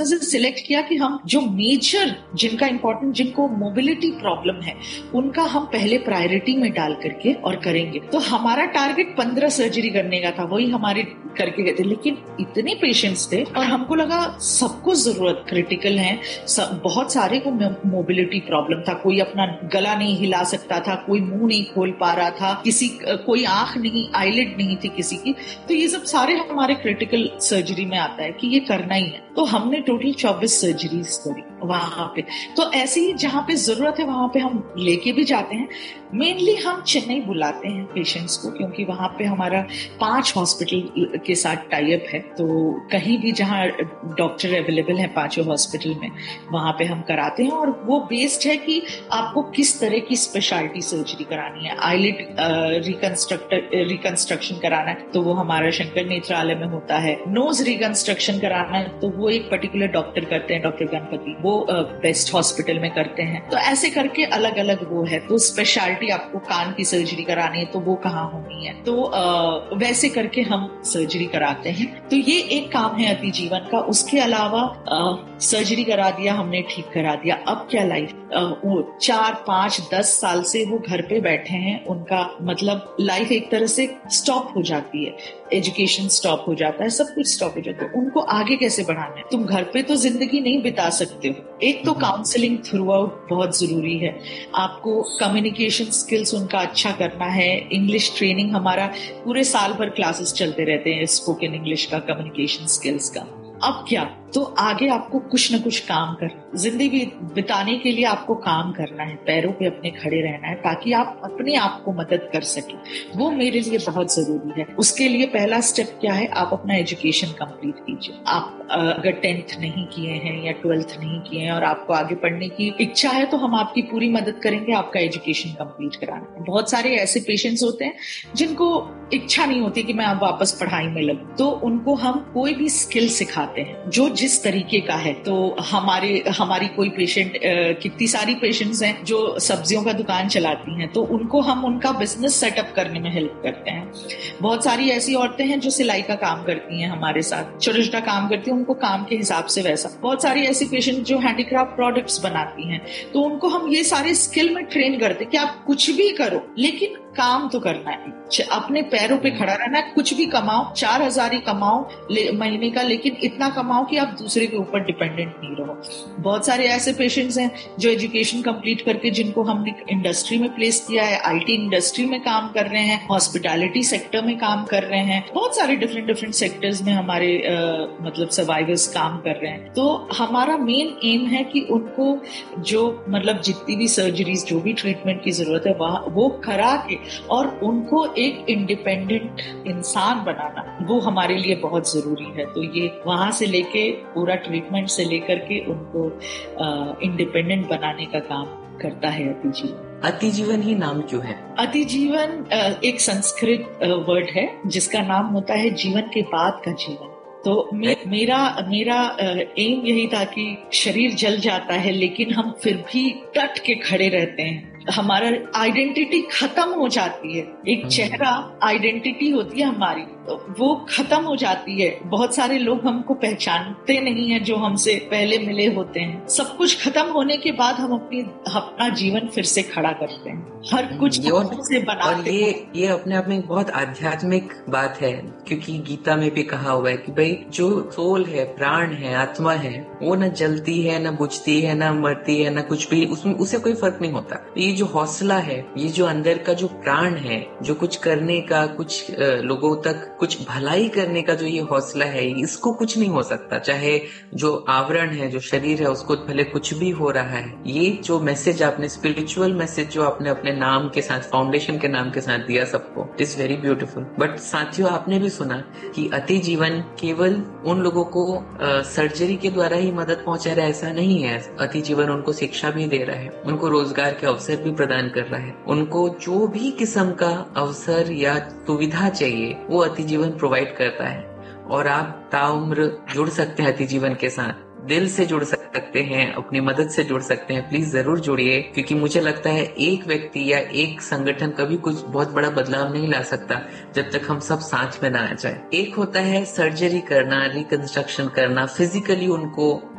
सिलेक्ट किया कि हम जो मेजर जिनका इंपॉर्टेंट, जिनको मोबिलिटी प्रॉब्लम है, उनका हम पहले प्रायोरिटी में डाल करके और करेंगे। तो हमारा टारगेट पंद्रह सर्जरी करने का था, वही हमारे करके गए थे। लेकिन इतने पेशेंट्स थे और हमको लगा सबको जरूरत क्रिटिकल है, सब, बहुत सारे को मोबिलिटी प्रॉब्लम था, कोई अपना गला नहीं हिला सकता था, कोई मुंह नहीं खोल पा रहा था, किसी कोई आंख नहीं, आईलिड नहीं थी किसी की। तो ये सब सारे हमारे क्रिटिकल सर्जरी में आता है कि ये करना ही है। तो हमने टोटल चौबीस सर्जरीज करी वहां पे। तो ऐसे ही जहाँ पे जरूरत है वहां पे हम लेके भी जाते हैं। मेनली हम चेन्नई बुलाते हैं पेशेंट्स को, क्योंकि वहां पे हमारा पांच हॉस्पिटल के साथ टाई अप है। तो कहीं भी जहाँ डॉक्टर अवेलेबल है पांचों हॉस्पिटल में, वहां पे हम कराते हैं। और वो बेस्ड है कि आपको किस तरह की स्पेशलिटी सर्जरी करानी है। आईलिड रिकंस्ट्रक्ट रिकंस्ट्रक्शन कराना है तो वो हमारा शंकर नेत्रालय में होता है। नोज रिकंस्ट्रक्शन कराना है तो वो एक पर्टिकुलर डॉक्टर करते हैं, डॉक्टर गणपति, वो बेस्ट हॉस्पिटल में करते हैं। तो ऐसे करके अलग अलग वो है। तो स्पेशलिटी आपको कान की सर्जरी करानी है तो वो कहाँ होनी है, तो आ, वैसे करके हम सर्जरी कराते हैं। तो ये एक काम है अति जीवन का। उसके अलावा आ, सर्जरी करा दिया हमने, ठीक करा दिया, अब क्या लाइफ। वो चार पांच दस साल से वो घर पे बैठे हैं, उनका मतलब लाइफ एक तरह से स्टॉप हो जाती है, एजुकेशन स्टॉप हो जाता है, सब कुछ स्टॉप हो जाता है। उनको आगे कैसे बढ़ाना है? तुम घर पे तो जिंदगी नहीं बिता सकते हो। एक तो काउंसलिंग थ्रू आउट बहुत जरूरी है, आपको कम्युनिकेशन स्किल्स उनका अच्छा करना है। इंग्लिश ट्रेनिंग हमारा पूरे साल भर क्लासेस चलते रहते हैं स्पोकन इंग्लिश का, कम्युनिकेशन स्किल्स का। अब क्या, तो आगे आपको कुछ न कुछ काम कर, जिंदगी बिताने के लिए आपको काम करना है, पैरों पे अपने खड़े रहना है, ताकि आप अपने आप को मदद कर सकें। वो मेरे लिए बहुत जरूरी है। उसके लिए पहला स्टेप क्या है, आप अपना एजुकेशन कंप्लीट कीजिए। आप अगर टेंथ नहीं किए हैं या ट्वेल्थ नहीं किए हैं और आपको आगे पढ़ने की इच्छा है तो हम आपकी पूरी मदद करेंगे आपका एजुकेशन कंप्लीट कराने में। बहुत सारे ऐसे पेशेंट्स होते हैं जिनको इच्छा नहीं होती कि मैं अब वापस पढ़ाई में लगूं, तो उनको हम कोई भी स्किल सिखाते हैं जो जिस तरीके का है। तो हमारे हमारी कोई पेशेंट, कितनी सारी पेशेंट्स हैं जो सब्जियों का दुकान चलाती हैं, तो उनको हम उनका बिजनेस सेटअप करने में हेल्प करते हैं। बहुत सारी ऐसी औरतें हैं जो सिलाई का काम करती हैं हमारे साथ, छोटा छोटा काम करती हैं, उनको काम के हिसाब से वैसा। बहुत सारी ऐसी पेशेंट जो हैंडीक्राफ्ट प्रोडक्ट्स बनाती हैं, तो उनको हम ये सारे स्किल में ट्रेन करते हैं कि आप कुछ भी करो लेकिन काम तो करना है, अपने पैरों पे खड़ा रहना है। कुछ भी कमाओ, चार हजार ही कमाओ महीने का, लेकिन इतना कमाओ कि आप दूसरे के ऊपर डिपेंडेंट नहीं रहो। बहुत सारे ऐसे पेशेंट्स हैं जो एजुकेशन कंप्लीट करके, जिनको हमने इंडस्ट्री में प्लेस किया है, आईटी इंडस्ट्री में काम कर रहे हैं, हॉस्पिटैलिटी सेक्टर में काम कर रहे हैं, बहुत सारे डिफरेंट डिफरेंट सेक्टर्स में हमारे आ, मतलब सर्वाइवर्स काम कर रहे हैं। तो हमारा मेन एम है कि उनको जो मतलब जितनी भी सर्जरीज, जो भी ट्रीटमेंट की जरूरत है वह वो करा के और उनको एक इंडिपेंडेंट इंसान बनाना, वो हमारे लिए बहुत जरूरी है। तो ये वहां से लेके पूरा ट्रीटमेंट से लेकर के उनको इंडिपेंडेंट बनाने का काम करता है अतिजीवन। अतिजीवन ही नाम क्यों है? अतिजीवन एक संस्कृत वर्ड है जिसका नाम होता है जीवन के बाद का जीवन। तो मे, मेरा मेरा एम यही था कि शरीर जल जाता है लेकिन हम फिर भी डट के खड़े रहते हैं, हमारा आइडेंटिटी खत्म हो जाती है। एक चेहरा आइडेंटिटी होती है हमारी, तो वो खत्म हो जाती है। बहुत सारे लोग हमको पहचानते नहीं है जो हमसे पहले मिले होते हैं। सब कुछ खत्म होने के बाद हम अपनी अपना जीवन फिर से खड़ा करते हैं, हर कुछ से बनाते और ये ये अपने आप में एक बहुत आध्यात्मिक बात है, क्योंकि गीता में भी कहा हुआ है कि भाई जो सोल है, प्राण है, आत्मा है, वो न जलती है, न बुझती है, न मरती है, न कुछ भी, उसमें उसे कोई फर्क नहीं होता। ये जो हौसला है, ये जो अंदर का जो प्राण है, जो कुछ करने का, कुछ लोगों तक कुछ भलाई करने का जो ये हौसला है, इसको कुछ नहीं हो सकता। चाहे जो आवरण है, जो शरीर है, उसको भले कुछ भी हो रहा है। ये जो मैसेज आपने, स्पिरिचुअल मैसेज जो आपने अपने नाम के साथ, फाउंडेशन के नाम के साथ दिया सबको, it is very beautiful. But साथियों, आपने भी सुना कि अति जीवन केवल उन लोगों को सर्जरी के द्वारा ही मदद पहुंचा रहा है, ऐसा नहीं है। अति जीवन उनको शिक्षा भी दे रहा है, उनको रोजगार के अवसर भी प्रदान कर रहा है, उनको जो भी किस्म का अवसर या सुविधा चाहिए वो अति जीवन प्रोवाइड करता है। और आप ताउम्र जुड़ सकते हैं अति जीवन के साथ, दिल से जुड़ सकते हैं, अपनी मदद से जुड़ सकते हैं। प्लीज जरूर जुड़िए, क्योंकि मुझे लगता है एक व्यक्ति या एक संगठन कभी कुछ बहुत बड़ा बदलाव नहीं ला सकता जब तक हम सब साथ में ना आ जाए। एक होता है सर्जरी करना, रिकंस्ट्रक्शन करना, फिजिकली उनको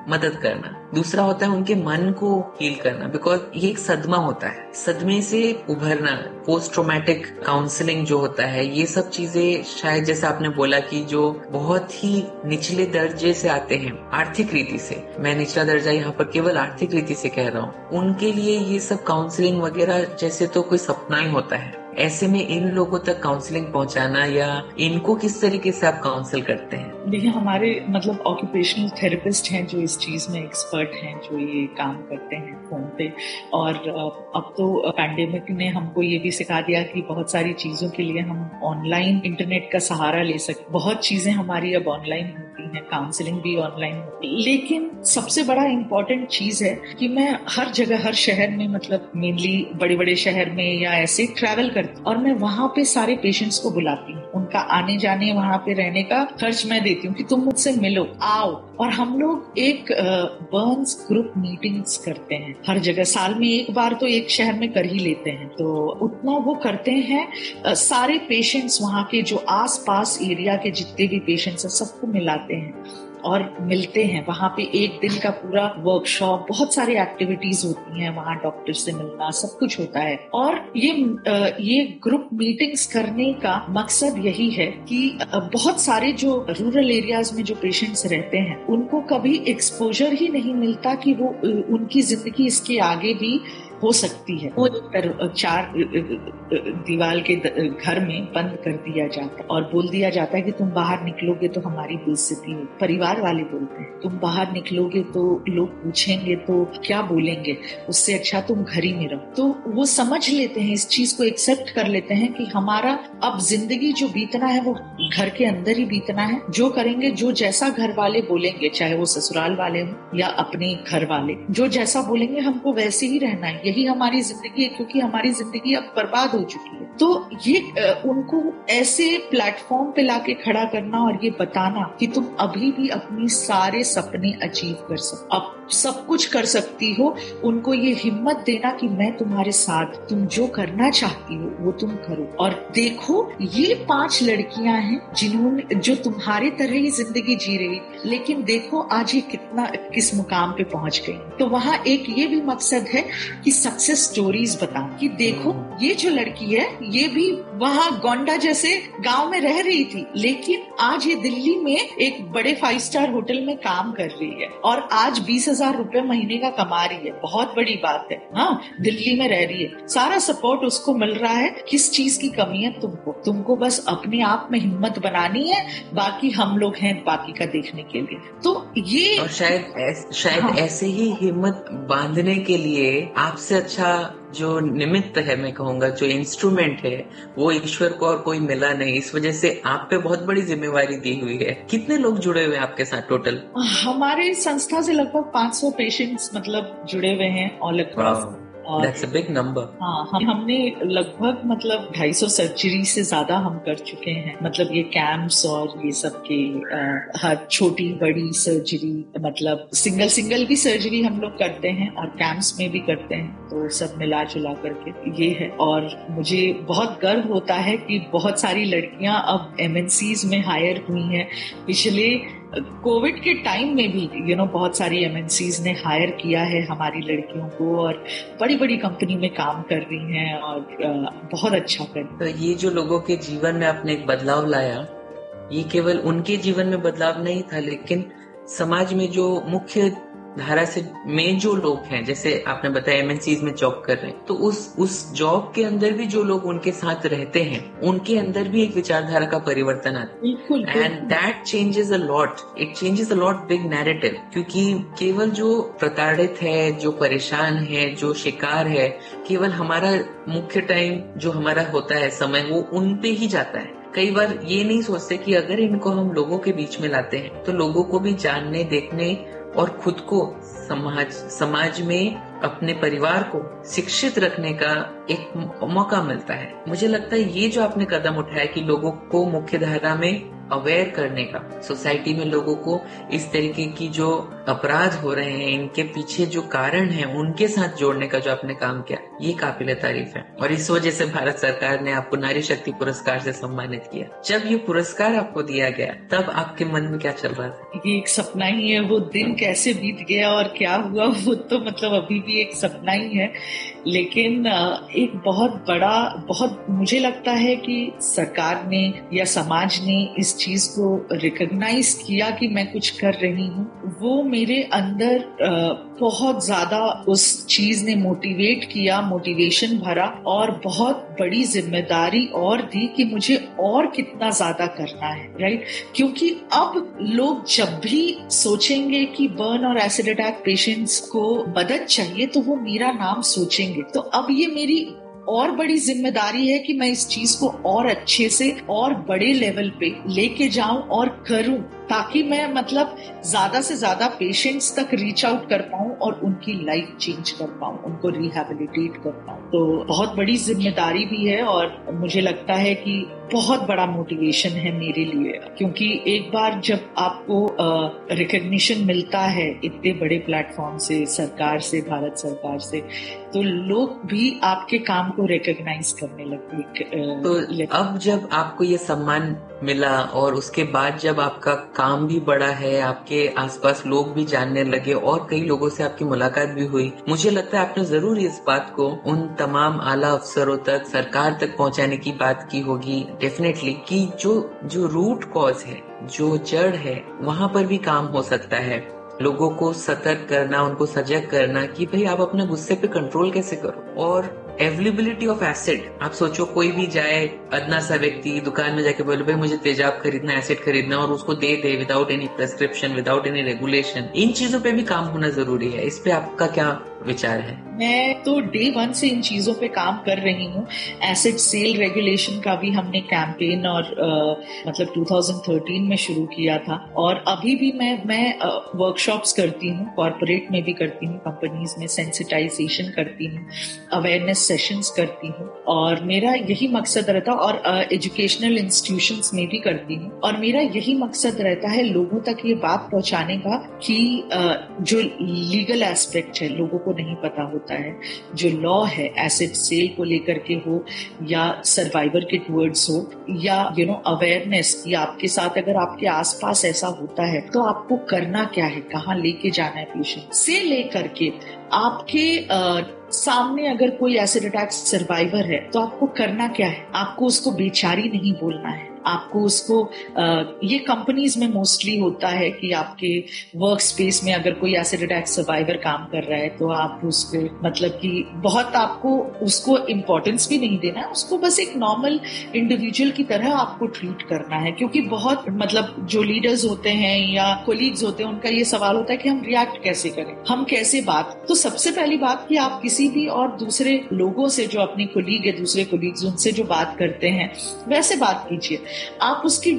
मदद करना, दूसरा होता है उनके मन को हील करना, बिकॉज ये एक सदमा होता है, सदमे से उभरना, पोस्ट ट्रॉमेटिक काउंसलिंग जो होता है, ये सब चीजें शायद जैसे आपने बोला कि जो बहुत ही निचले दर्जे से आते हैं आर्थिक रीति से, मैं निचला दर्जा यहाँ पर केवल आर्थिक रीति से कह रहा हूँ, उनके लिए ये सब काउंसलिंग वगैरह जैसे तो कोई सपना ही होता है। ऐसे में इन लोगों तक काउंसलिंग पहुंचाना या इनको किस तरीके से आप काउंसिल करते हैं? देखिए, हमारे मतलब ऑक्यूपेशनल थेरेपिस्ट हैं जो इस चीज में एक्सपर्ट हैं, जो ये काम करते हैं फोन पे। और अब तो पैंडेमिक ने हमको ये भी सिखा दिया कि बहुत सारी चीजों के लिए हम ऑनलाइन इंटरनेट का सहारा ले सकते, बहुत चीजें हमारी अब ऑनलाइन होती हैं, काउंसलिंग भी ऑनलाइन होती है। लेकिन सबसे बड़ा इम्पोर्टेंट चीज है कि मैं हर जगह, हर शहर में, मतलब मेनली बड़े बड़े शहर में या ऐसे ट्रैवल करती हूँ और मैं वहां पे सारे पेशेंट्स को बुलाती हूँ, उनका आने जाने, वहां पे रहने का खर्च मैं देती हूँ कि तुम मुझसे मिलो, आओ। और हम लोग एक बर्न्स ग्रुप मीटिंग्स करते हैं हर जगह, साल में एक बार तो एक शहर में कर ही लेते हैं, तो उतना वो करते हैं। सारे पेशेंट्स वहां के जो आस पास एरिया के जितने भी पेशेंट्स हैं सबको मिलाते हैं और मिलते हैं। वहां पे एक दिन का पूरा वर्कशॉप, बहुत सारी एक्टिविटीज होती हैं वहां, डॉक्टर से मिलना, सब कुछ होता है। और ये ये ग्रुप मीटिंग्स करने का मकसद यही है कि बहुत सारे जो रूरल एरियाज में जो पेशेंट्स रहते हैं उनको कभी एक्सपोजर ही नहीं मिलता कि वो उनकी जिंदगी इसके आगे भी हो सकती है। वो चार दीवार के घर में बंद कर दिया जाता है और बोल दिया जाता है कि तुम बाहर निकलोगे तो हमारी बेइज्जती हो। परिवार वाले बोलते हैं तुम बाहर निकलोगे तो लोग पूछेंगे तो क्या बोलेंगे, उससे अच्छा तुम घर ही में रहो। तो वो समझ लेते हैं, इस चीज को एक्सेप्ट कर लेते हैं कि हमारा अब जिंदगी जो बीतना है वो घर के अंदर ही बीतना है। जो करेंगे, जो जैसा घर वाले बोलेंगे, चाहे वो ससुराल वाले हो या अपने घर वाले, जो जैसा बोलेंगे हमको वैसे ही रहना है, यही हमारी जिंदगी है, क्योंकि हमारी जिंदगी अब बर्बाद हो चुकी है। तो ये उनको ऐसे प्लेटफॉर्म पे लाके खड़ा करना और ये बताना कि तुम अभी भी अपनी सारे सपने अचीव कर सकते, अब सब कुछ कर सकती हो, उनको ये हिम्मत देना कि मैं तुम्हारे साथ, तुम जो करना चाहती हो वो तुम करो। और देखो, ये पांच लड़कियां हैं जिन्होंने, जो तुम्हारे तरह ही जिंदगी जी रही, लेकिन देखो आज ये कितना, किस मुकाम पे पहुंच गई। तो वहाँ एक ये भी मकसद है कि सक्सेस स्टोरीज बताओ कि देखो ये जो लड़की है ये भी वहाँ गोंडा जैसे गांव में रह रही थी, लेकिन आज ये दिल्ली में एक बड़े फाइव स्टार होटल में काम कर रही है और आज बीस हजार रुपए महीने का कमा रही है। बहुत बड़ी बात है। हाँ, दिल्ली में रह रही है, सारा सपोर्ट उसको मिल रहा है। किस चीज की कमी है तुमको? तुमको बस अपने आप में हिम्मत बनानी है, बाकी हम लोग हैं बाकी का देखने के लिए। तो ये और शायद ऐस, शायद हाँ। ऐसे ही हिम्मत बांधने के लिए आपसे अच्छा जो निमित्त है, मैं कहूँगा जो इंस्ट्रूमेंट है, वो ईश्वर को और कोई मिला नहीं। इस वजह से आप पे बहुत बड़ी जिम्मेवारी दी हुई है। कितने लोग जुड़े हुए हैं आपके साथ टोटल? हमारे संस्था से लगभग पाँच सौ पेशेंट्स मतलब जुड़े हुए हैं all across. That's a big number. हाँ, हम हमने लगभग मतलब ढाई सौ सर्जरी से ज्यादा हम कर चुके हैं। मतलब ये कैंप्स और ये सब के हर छोटी बड़ी सर्जरी, मतलब सिंगल सिंगल भी सर्जरी हम लोग करते हैं और कैंप्स में भी करते हैं, तो सब मिला जुला करके ये है। और मुझे बहुत गर्व होता है कि बहुत सारी लड़कियां अब एमएनसीज में हायर हुई हैं। पिछले कोविड के टाइम में भी यू नो बहुत सारी एमएनसीज ने हायर किया है हमारी लड़कियों को और बड़ी बड़ी कंपनी में काम कर रही हैं और बहुत अच्छा कर रही। तो ये जो लोगों के जीवन में आपने एक बदलाव लाया, ये केवल उनके जीवन में बदलाव नहीं था, लेकिन समाज में जो मुख्य धारा से में जो लोग हैं, जैसे आपने बताया एमएनसीज में जॉब कर रहे हैं, तो उस उस जॉब के अंदर भी जो लोग उनके साथ रहते हैं, उनके अंदर भी एक विचारधारा का परिवर्तन आता है। And that changes a lot, it changes a lot big narrative. क्योंकि केवल जो प्रताड़ित है, जो परेशान है, जो शिकार है, केवल हमारा मुख्य टाइम जो हमारा होता है समय, वो उन पे ही जाता है। कई बार ये नहीं सोचते कि अगर इनको हम लोगों के बीच में लाते हैं तो लोगों को भी जानने, देखने और खुद को समाज समाज में अपने परिवार को शिक्षित रखने का एक मौका मिलता है। मुझे लगता है ये जो आपने कदम उठाया कि लोगों को मुख्य धारा में अवेयर करने का, सोसाइटी में लोगों को इस तरीके की जो अपराध हो रहे हैं, इनके पीछे जो कारण है, उनके साथ जोड़ने का जो आपने काम किया, ये काबिले तारीफ है। और इस वजह से भारत सरकार ने आपको नारी शक्ति पुरस्कार से सम्मानित किया। जब ये पुरस्कार आपको दिया गया तब आपके मन में क्या चल रहा था? ये एक सपना ही है, वो दिन कैसे बीत गया और क्या हुआ वो तो मतलब अभी भी एक सपना ही है। लेकिन एक बहुत बड़ा, बहुत मुझे लगता है कि सरकार ने या समाज ने इस चीज को रिकॉग्नाइज किया कि मैं कुछ कर रही हूँ। वो मेरे अंदर बहुत ज्यादा उस चीज ने मोटिवेट किया, मोटिवेशन भरा और बहुत बड़ी जिम्मेदारी और दी कि मुझे और कितना ज्यादा करना है, राइट। क्योंकि अब लोग जब भी सोचेंगे कि बर्न और एसिड अटैक पेशेंट्स को मदद चाहिए तो वो मेरा नाम सोचेंगे। तो अब ये मेरी और बड़ी जिम्मेदारी है कि मैं इस चीज को और अच्छे से और बड़े लेवल पे लेके जाऊं और करूं, ताकि मैं मतलब ज्यादा से ज्यादा पेशेंट्स तक रीच आउट कर पाऊं और उनकी लाइफ चेंज कर पाऊं, उनको रिहैबिलिटेट कर पाऊं। तो बहुत बड़ी जिम्मेदारी भी है और मुझे लगता है कि बहुत बड़ा मोटिवेशन है मेरे लिए। क्योंकि एक बार जब आपको रिकॉग्निशन मिलता है इतने बड़े प्लेटफॉर्म से, सरकार से, भारत सरकार से, तो लोग भी आपके काम को रिकॉग्नाइज करने लगते। तो अब जब आपको ये सम्मान मिला और उसके बाद जब आपका काम भी बड़ा है, आपके आसपास लोग भी जानने लगे और कई लोगों से आपकी मुलाकात भी हुई, मुझे लगता है आपने जरूर इस बात को उन तमाम आला अफसरों तक, सरकार तक पहुंचाने की बात की होगी डेफिनेटली, कि जो जो रूट कॉज है, जो जड़ है, वहां पर भी काम हो सकता है। लोगों को सतर्क करना, उनको सजग करना कि भाई आप अपने गुस्से पे कंट्रोल कैसे करो। और अवेलेबिलिटी ऑफ एसिड, आप सोचो कोई भी जाए, अदना सा व्यक्ति दुकान में जाके बोले भाई मुझे तेजाब खरीदना, एसिड खरीदना, और उसको दे दे without any prescription, without any regulation. इन चीजों पे भी काम होना जरूरी है। इस पे आपका क्या विचार है? मैं तो डे वन से इन चीजों पे काम कर रही हूँ। एसिड सेल रेगुलेशन का भी हमने कैंपेन और आ, मतलब दो हज़ार तेरह में शुरू किया था, और अभी भी मैं मैं वर्कशॉप्स करती हूँ, कॉर्पोरेट में भी करती हूँ, कंपनीज में सेंसिटाइजेशन करती हूँ, अवेयरनेस सेशंस करती हूँ, और मेरा यही मकसद रहता है, और एजुकेशनल इंस्टीट्यूशंस में भी करती हूँ, और मेरा यही मकसद रहता है लोगों तक ये बात पहुंचाने का कि आ, जो लीगल एस्पेक्ट है लोगों को नहीं पता होता है, जो लॉ है एसिड सेल को लेकर के हो या सर्वाइवर के टुवर्ड्स हो, या यू नो अवेयरनेस कि आपके साथ अगर आपके आसपास ऐसा होता है तो आपको करना क्या है, कहाँ लेके जाना है पेशेंट, से लेकर के आपके आ, सामने अगर कोई एसिड अटैक सर्वाइवर है तो आपको करना क्या है। आपको उसको बेचारी नहीं बोलना है, आपको उसको आ, ये कंपनीज में मोस्टली होता है कि आपके वर्क स्पेस में अगर कोई एसिड अटैक सर्वाइवर काम कर रहा है तो आप उसको मतलब कि बहुत आपको उसको इम्पोर्टेंस भी नहीं देना है, उसको बस एक नॉर्मल इंडिविजुअल की तरह आपको ट्रीट करना है। क्योंकि बहुत मतलब जो लीडर्स होते हैं या कोलीग्स होते हैं उनका ये सवाल होता है कि हम रिएक्ट कैसे करें, हम कैसे बात। तो सबसे पहली बात कि आप किसी भी और दूसरे लोगों से जो अपने कोलीग या दूसरे कोलीग्स उनसे जो बात करते हैं वैसे बात कीजिए। आप उसकी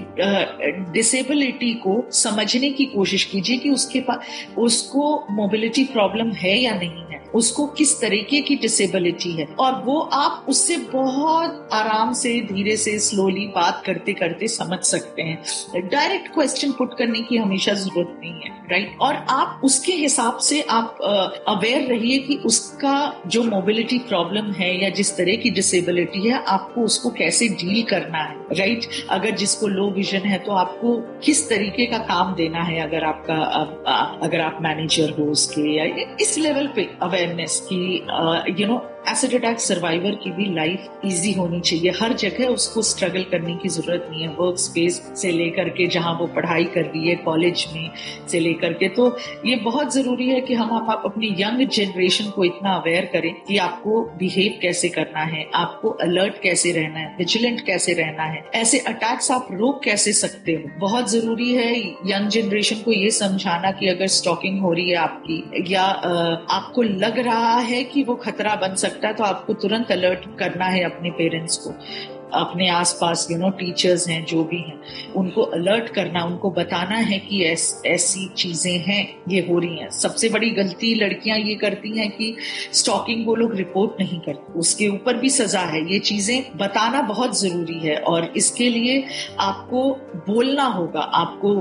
डिसेबिलिटी को समझने की कोशिश कीजिए कि उसके पास उसको मोबिलिटी प्रॉब्लम है या नहीं है, उसको किस तरीके की डिसेबिलिटी है, और वो आप उससे बहुत आराम से, धीरे से, स्लोली बात करते करते समझ सकते हैं। डायरेक्ट क्वेश्चन पुट करने की हमेशा जरूरत नहीं है, राइट। और आप उसके हिसाब से आप अवेयर रहिए कि उसका जो मोबिलिटी प्रॉब्लम है या जिस तरह की डिसेबिलिटी है आपको उसको कैसे डील करना है, राइट। अगर जिसको लो विजन है तो आपको किस तरीके का काम देना है, अगर आपका अगर आप मैनेजर हो उसके, या इस लेवल पे अवेयरनेस की you know acid attack survivor की भी लाइफ इजी होनी चाहिए। हर जगह उसको स्ट्रगल करने की जरूरत नहीं है, वर्क स्पेस से लेकर के जहां वो पढ़ाई कर रही है, कॉलेज में से लेकर के। तो ये बहुत जरूरी है कि हम आप अपनी यंग जनरेशन को इतना अवेयर करें कि आपको बिहेव कैसे करना है, आपको अलर्ट कैसे रहना है, विजिलेंट कैसे रहना है, ऐसे अटैक्स आप रोक कैसे सकते हो। बहुत जरूरी है यंग जनरेशन को ये समझाना कि अगर स्टॉकिंग हो रही है आपकी, या आपको लग रहा है कि वो खतरा बन सकता है, तो आपको तुरंत अलर्ट करना है अपने पेरेंट्स को। अपने आसपास यू नो टीचर्स हैं जो भी हैं उनको अलर्ट करना, उनको बताना है कि ऐस, ऐसी चीजें हैं, ये हो रही हैं। सबसे बड़ी गलती लड़कियां ये करती हैं कि स्टॉकिंग वो लोग रिपोर्ट नहीं करती, उसके ऊपर भी सजा है। ये चीजें बताना बहुत जरूरी है और इसके लिए आपको बोलना होगा, आपको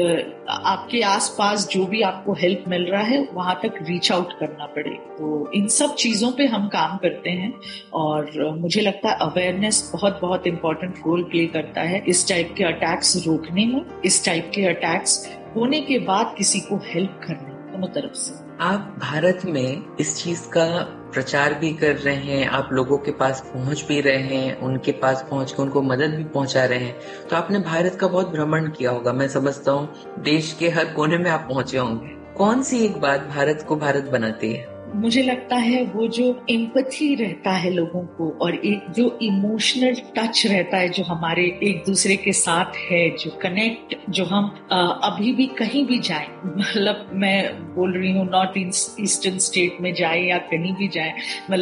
आपके आसपास जो भी आपको हेल्प मिल रहा है वहां तक रीच आउट करना पड़ेगा। तो इन सब चीजों पे हम काम करते हैं और मुझे लगता है अवेयरनेस बहुत बहुत इम्पोर्टेंट रोल प्ले करता है इस टाइप के अटैक्स रोकने में, इस टाइप के अटैक्स होने के बाद किसी को हेल्प करने दोनों तरफ से। आप भारत में इस चीज का प्रचार भी कर रहे हैं, आप लोगों के पास पहुंच भी रहे हैं, उनके पास पहुंच के उनको मदद भी पहुंचा रहे हैं, तो आपने भारत का बहुत भ्रमण किया होगा। मैं समझता हूँ देश के हर कोने में आप पहुंचे होंगे। कौन सी एक बात भारत को भारत बनाती है? मुझे लगता है वो जो एम्पैथी रहता है लोगों को और एक जो इमोशनल टच रहता है जो हमारे एक दूसरे के साथ है, जो कनेक्ट, जो हम आ, अभी भी कहीं भी जाएं, मतलब मैं बोल रही हूँ नॉर्थ ईस्टर्न स्टेट में जाए या कहीं भी जाए,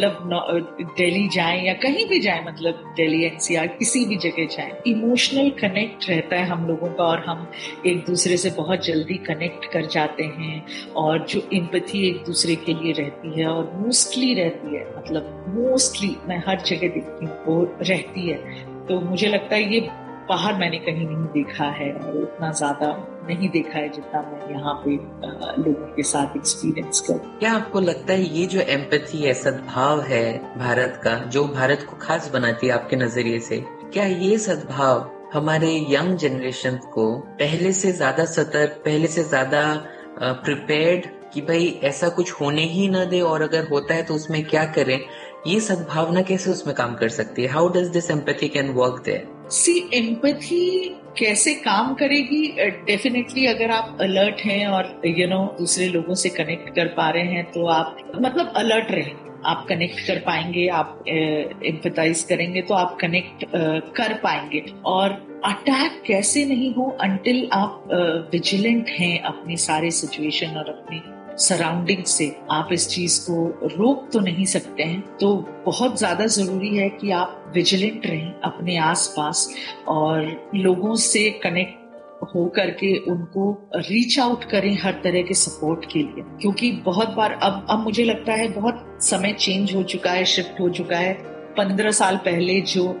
मतलब दिल्ली जाए या कहीं भी जाए, मतलब दिल्ली एनसीआर किसी भी जगह जाए, इमोशनल कनेक्ट रहता है हम लोगों का और हम एक दूसरे से बहुत जल्दी कनेक्ट कर जाते हैं और जो एम्पैथी एक दूसरे के लिए रहती है और मोस्टली रहती है, मतलब मोस्टली मैं हर जगह देखती हूँ वो रहती है। तो मुझे लगता है ये बाहर मैंने कहीं नहीं देखा है और उतना ज्यादा नहीं देखा है जितना मैं यहाँ पे लोगों के साथ एक्सपीरियंस कर। क्या आपको लगता है ये जो एम्पैथी है, सद्भाव है भारत का, जो भारत को खास बनाती है आपके नजरिए से, क्या ये सद्भाव हमारे यंग जनरेशन को पहले से ज्यादा सतर्क, पहले से ज्यादा प्रिपेयर्ड कि भाई ऐसा कुछ होने ही न दे और अगर होता है तो उसमें क्या करें, ये सद्भावना कैसे उसमें काम कर सकती है? How does this empathy can work there? C empathy कैसे काम करेगी? डेफिनेटली uh, अगर आप अलर्ट हैं और यू you नो know, दूसरे लोगों से कनेक्ट कर पा रहे हैं तो आप मतलब अलर्ट रहेंगे, आप कनेक्ट कर पाएंगे, आप एम्पैथाइज uh, करेंगे तो आप कनेक्ट uh, कर पाएंगे। और अटैक कैसे नहीं हो अंटिल आप विजिलेंट uh, हैं अपनी सारे सिचुएशन और अपनी सराउंडिंग से, आप इस चीज को रोक तो नहीं सकते हैं। तो बहुत ज्यादा जरूरी है कि आप विजिलेंट रहें अपने आसपास और लोगों से कनेक्ट हो करके उनको रीच आउट करें हर तरह के सपोर्ट के लिए, क्योंकि बहुत बार अब अब मुझे लगता है बहुत समय चेंज हो चुका है, शिफ्ट हो चुका है। पंद्रह साल पहले जो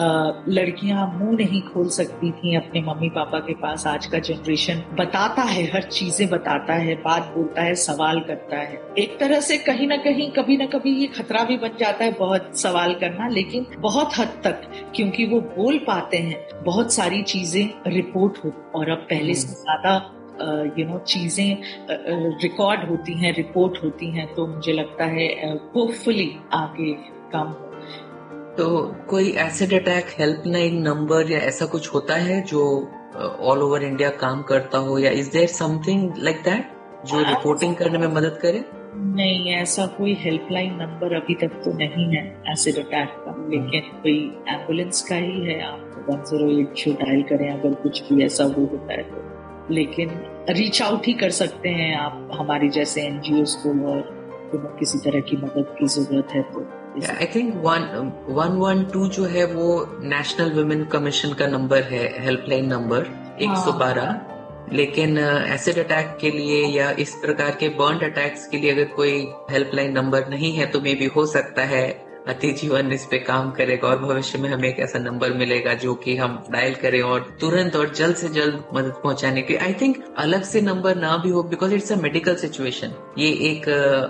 लड़कियां मुंह नहीं खोल सकती थी अपने मम्मी पापा के पास, आज का जनरेशन बताता है, हर चीजें बताता है, बात बोलता है, सवाल करता है। एक तरह से कहीं ना कहीं कभी ना कभी ये खतरा भी बन जाता है बहुत सवाल करना, लेकिन बहुत हद तक क्योंकि वो बोल पाते हैं बहुत सारी चीजें रिपोर्ट हो और अब पहले से ज्यादा यू नो चीजें रिकॉर्ड होती हैं, रिपोर्ट होती हैं। तो मुझे लगता है होपफुली आगे कम। तो कोई एसिड अटैक हेल्पलाइन नंबर या ऐसा कुछ होता है जो ऑल ओवर इंडिया काम करता हो, या is there something like that जो रिपोर्टिंग करने में मदद करे? नहीं, ऐसा कोई हेल्पलाइन नंबर अभी तक तो नहीं है एसिड अटैक का, लेकिन कोई एम्बुलेंस का ही है, आप one zero eight show dial करें अगर कुछ भी ऐसा वो होता है तो। लेकिन रीच आउट ही कर सकते हैं आप हमारी जैसे एनजीओज को, और किसी तरह की मदद की जरूरत है तो। I think one one one two जो है वो नेशनल वुमेन कमीशन का नंबर है, हेल्पलाइन नंबर एक सौ बारह। लेकिन एसिड अटैक के लिए या इस प्रकार के बर्न अटैक्स के लिए अगर कोई हेल्पलाइन नंबर नहीं है तो मे भी हो सकता है अति जीवन इस पे काम करेगा और भविष्य में हमें एक ऐसा नंबर मिलेगा जो कि हम डायल करें और तुरंत और जल्द से जल्द मदद पहुंचाने के। आई थिंक अलग से नंबर ना भी हो because it's a medical situation. ये एक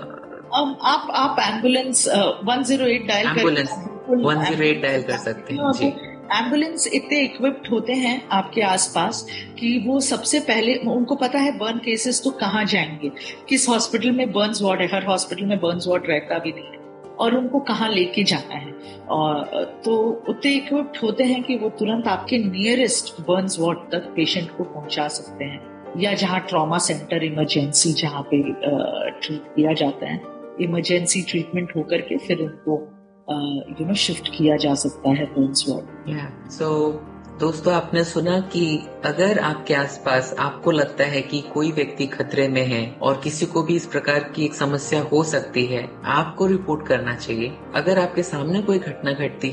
अब आप आप ambulance one zero eight dial ambulance one zero eight dial कर सकते हैं जी। एम्बुलेंस इतने इक्विप्ड होते हैं आपके आसपास कि वो सबसे पहले उनको पता है बर्न केसेस तो कहाँ जाएंगे, किस हॉस्पिटल में बर्न्स वार्ड है, हर हॉस्पिटल में बर्न्स वार्ड रहता भी नहीं है, और उनको कहाँ लेके जाना है। और तो उतने इक्विप्ड होते हैं कि वो तुरंत आपके नियरेस्ट बर्न्स वार्ड तक पेशेंट को पहुंचा सकते हैं, या जहाँ ट्रॉमा सेंटर इमरजेंसी जहाँ पे ट्रीट किया जाता है, इमरजेंसी ट्रीटमेंट होकर के फिर उनको यू नो शिफ्ट किया जा सकता है बर्न्स वार्ड। सो दोस्तों, आपने सुना कि अगर आपके आसपास आपको लगता है कि कोई व्यक्ति खतरे में है और किसी को भी इस प्रकार की एक समस्या हो सकती है, आपको रिपोर्ट करना चाहिए। अगर आपके सामने कोई घटना घटती है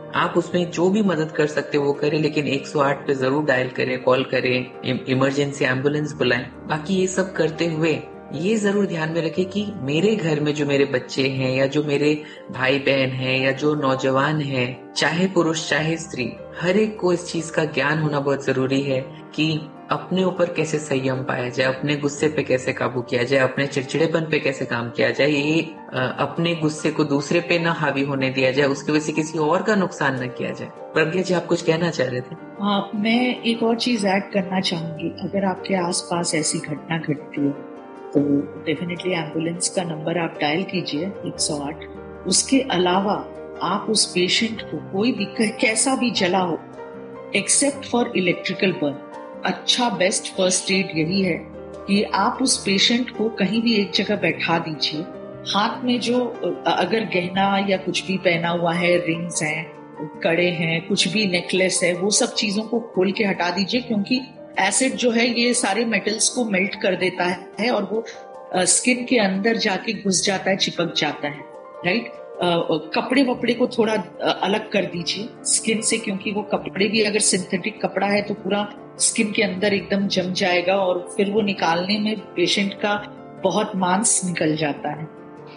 आप उसमें जो भी मदद कर सकते वो करें, लेकिन एक सौ आठ पे जरूर डायल करें, कॉल करें, इमरजेंसी एम्बुलेंस बुलाएं। बाकी ये सब करते हुए ये जरूर ध्यान में रखें कि मेरे घर में जो मेरे बच्चे हैं या जो मेरे भाई बहन हैं या जो नौजवान हैं, चाहे पुरुष चाहे स्त्री, हर एक को इस चीज का ज्ञान होना बहुत जरूरी है कि अपने ऊपर कैसे संयम पाया जाए, अपने गुस्से पे कैसे काबू किया जाए, अपने चिड़चिड़ेपन पे कैसे काम किया जाए, ये अपने गुस्से को दूसरे पे ना हावी होने दिया जाए, उसकी वजह से किसी और का नुकसान न किया जाए। प्रज्ञा जी, आप कुछ कहना चाह रहे थे? हाँ, मैं एक और चीज ऐड करना चाहूंगी। अगर आपके आसपास ऐसी घटना घटती हो तो डेफिनेटली एम्बुलेंस का नंबर आप डायल कीजिए एक सौ आठ। उसके अलावा आप उस पेशेंट को कोई भी कैसा भी जला हो, एक्सेप्ट फॉर इलेक्ट्रिकल बर्न, अच्छा बेस्ट फर्स्ट एड यही है कि आप उस पेशेंट को कहीं भी एक जगह बैठा दीजिए। हाथ में जो अगर गहना या कुछ भी पहना हुआ है, रिंग्स हैं, कड़े हैं, कुछ भी नेकलेस है, वो सब चीजों को खोल के हटा दीजिए, क्योंकि एसिड जो है ये सारे मेटल्स को मेल्ट कर देता है और वो स्किन के अंदर जाके घुस जाता है, चिपक जाता है। राइट? कपड़े वपड़े को थोड़ा अलग कर दीजिए स्किन से, क्योंकि वो कपड़े भी अगर सिंथेटिक कपड़ा है तो पूरा स्किन के अंदर एकदम जम जाएगा और फिर वो निकालने में पेशेंट का बहुत मांस निकल जाता है।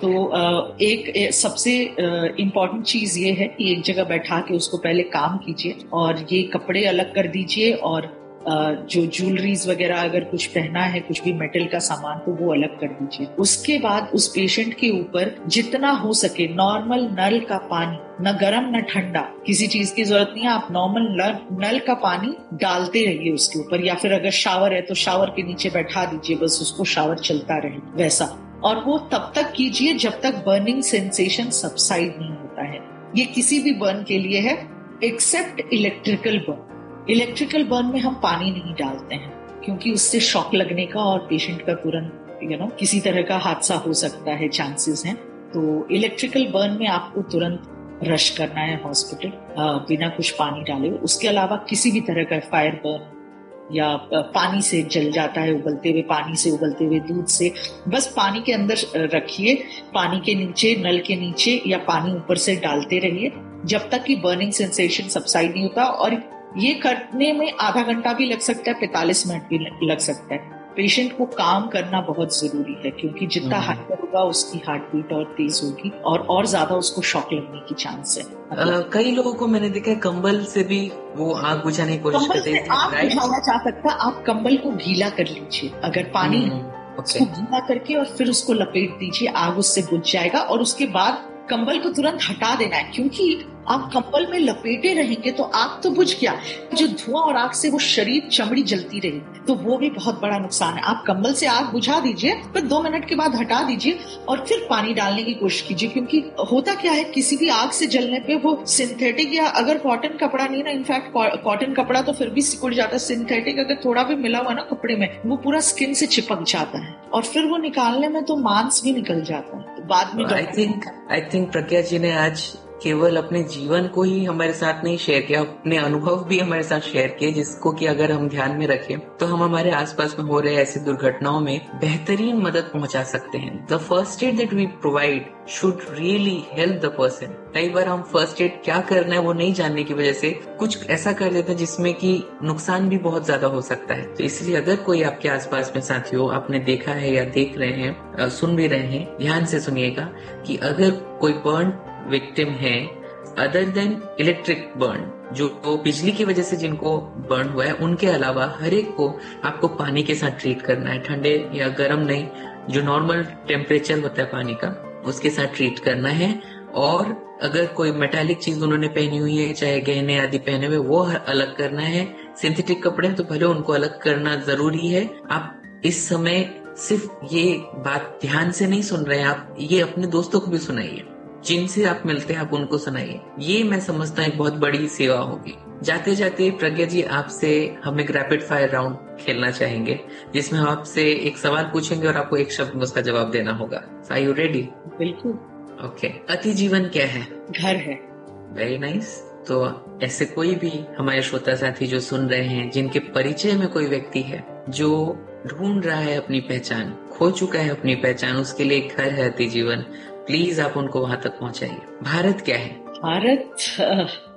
तो एक सबसे इम्पोर्टेंट चीज ये है कि एक जगह बैठा के उसको पहले काम कीजिए और ये कपड़े अलग कर दीजिए और जो ज्वेलरीज वगैरह अगर कुछ पहना है, कुछ भी मेटल का सामान, तो वो अलग कर दीजिए। उसके बाद उस पेशेंट के ऊपर जितना हो सके नॉर्मल नल का पानी, न गर्म न ठंडा, किसी चीज की जरूरत नहीं है, आप नॉर्मल नल का पानी डालते रहिए उसके ऊपर, या फिर अगर शावर है तो शावर के नीचे बैठा दीजिए, बस उसको शावर चलता रहे वैसा। और वो तब तक कीजिए जब तक बर्निंग सेंसेशन सबसाइड नहीं होता है। ये किसी भी बर्न के लिए है accept electrical burn. Electrical burn में हम पानी नहीं डालते हैं क्योंकि उससे शॉक लगने का और पेशेंट का तुरंत यू नो किसी तरह का हादसा हो सकता है, चांसेस हैं। तो इलेक्ट्रिकल बर्न में आपको तुरंत रश करना है हॉस्पिटल बिना कुछ पानी डाले। उसके अलावा किसी भी तरह का फायर बर्न या पानी से जल जाता है, उबलते हुए पानी से, उबलते हुए दूध से, बस पानी के अंदर रखिए, पानी के नीचे, नल के नीचे, या पानी ऊपर से डालते रहिए जब तक कि बर्निंग सेंसेशन सबसाइड नहीं होता। और ये करने में आधा घंटा भी लग सकता है, पैंतालीस मिनट भी लग सकता है। पेशेंट को काम करना बहुत जरूरी है क्योंकि जितना हाइपर होगा उसकी हार्ट बीट और तेज होगी और और ज्यादा उसको शॉक लगने की चांस है। मतलब कई लोगों को मैंने देखा है कंबल से भी वो आग बुझाने की कोशिश करते हैं। आग बुझाना चाह सकता, आप कंबल को गीला कर लीजिए, अगर पानी उसको गीला करके और फिर उसको लपेट दीजिए, आग उससे बुझ जाएगा। और उसके बाद कंबल को तुरंत हटा देना है, क्योंकि आप कंबल में लपेटे रहेंगे तो आग तो बुझ गया, जो धुआं और आग से वो शरीर, चमड़ी जलती रहेगी, तो वो भी बहुत बड़ा नुकसान है। आप कंबल से आग बुझा दीजिए, फिर दो मिनट के बाद हटा दीजिए और फिर पानी डालने की कोशिश कीजिए, क्योंकि होता क्या है, किसी भी आग से जलने पे वो सिंथेटिक या अगर कॉटन कपड़ा नहीं ना, इनफैक्ट कॉटन कपड़ा तो फिर भी सिकुड़ जाता है, सिंथेटिक अगर थोड़ा भी मिला हुआ ना कपड़े में, वो पूरा स्किन से चिपक जाता है और फिर वो निकालने में तो मांस भी निकल जाता है। तो बाद में आई थिंक आई थिंक प्रज्ञा जी ने आज केवल अपने जीवन को ही हमारे साथ नहीं शेयर किया, अपने अनुभव भी हमारे साथ शेयर किए, जिसको कि अगर हम ध्यान में रखें तो हम हमारे आसपास में हो रहे ऐसी दुर्घटनाओं में बेहतरीन मदद पहुंचा सकते हैं। The first aid that we provide should really help the person. कई बार हम फर्स्ट एड क्या करना है वो नहीं जानने की वजह से कुछ ऐसा कर देते हैं जिसमें कि नुकसान भी बहुत ज्यादा हो सकता है। तो इसलिए अगर कोई आपके आसपास में साथी हो, आपने देखा है या देख रहे हैं, सुन भी रहे हैं, ध्यान से सुनिएगा कि अगर कोई बर्न विक्टिम है अदर देन इलेक्ट्रिक बर्न, जो तो बिजली की वजह से जिनको बर्न हुआ है, उनके अलावा हर एक को आपको पानी के साथ ट्रीट करना है, ठंडे या गर्म नहीं, जो नॉर्मल टेम्परेचर होता है पानी का उसके साथ ट्रीट करना है। और अगर कोई मेटालिक चीज उन्होंने पहनी हुई है, चाहे गहने आदि पहने हुए, वो अलग करना है। सिंथेटिक कपड़े तो भले उनको अलग करना जरूरी है। आप इस समय सिर्फ ये बात ध्यान से नहीं सुन रहे हैं, आप ये अपने दोस्तों को भी सुनाइए, जिनसे आप मिलते हैं आप उनको सुनाइए। ये मैं समझता हूँ एक बहुत बड़ी सेवा होगी। जाते जाते प्रज्ञा जी, आपसे हम एक रैपिड फायर राउंड खेलना चाहेंगे जिसमें हम आपसे एक सवाल पूछेंगे और आपको एक शब्द में उसका जवाब देना होगा। Are you ready? बिल्कुल। ओके। अति जीवन क्या है? घर है। Very nice. तो ऐसे कोई भी हमारे श्रोता साथी जो सुन रहे हैं, जिनके परिचय में कोई व्यक्ति है जो ढूंढ रहा है अपनी पहचान, खो चुका है अपनी पहचान, उसके लिए एक घर है अति जीवन, प्लीज आप उनको वहां तक पहुंचाइए। भारत क्या है? भारत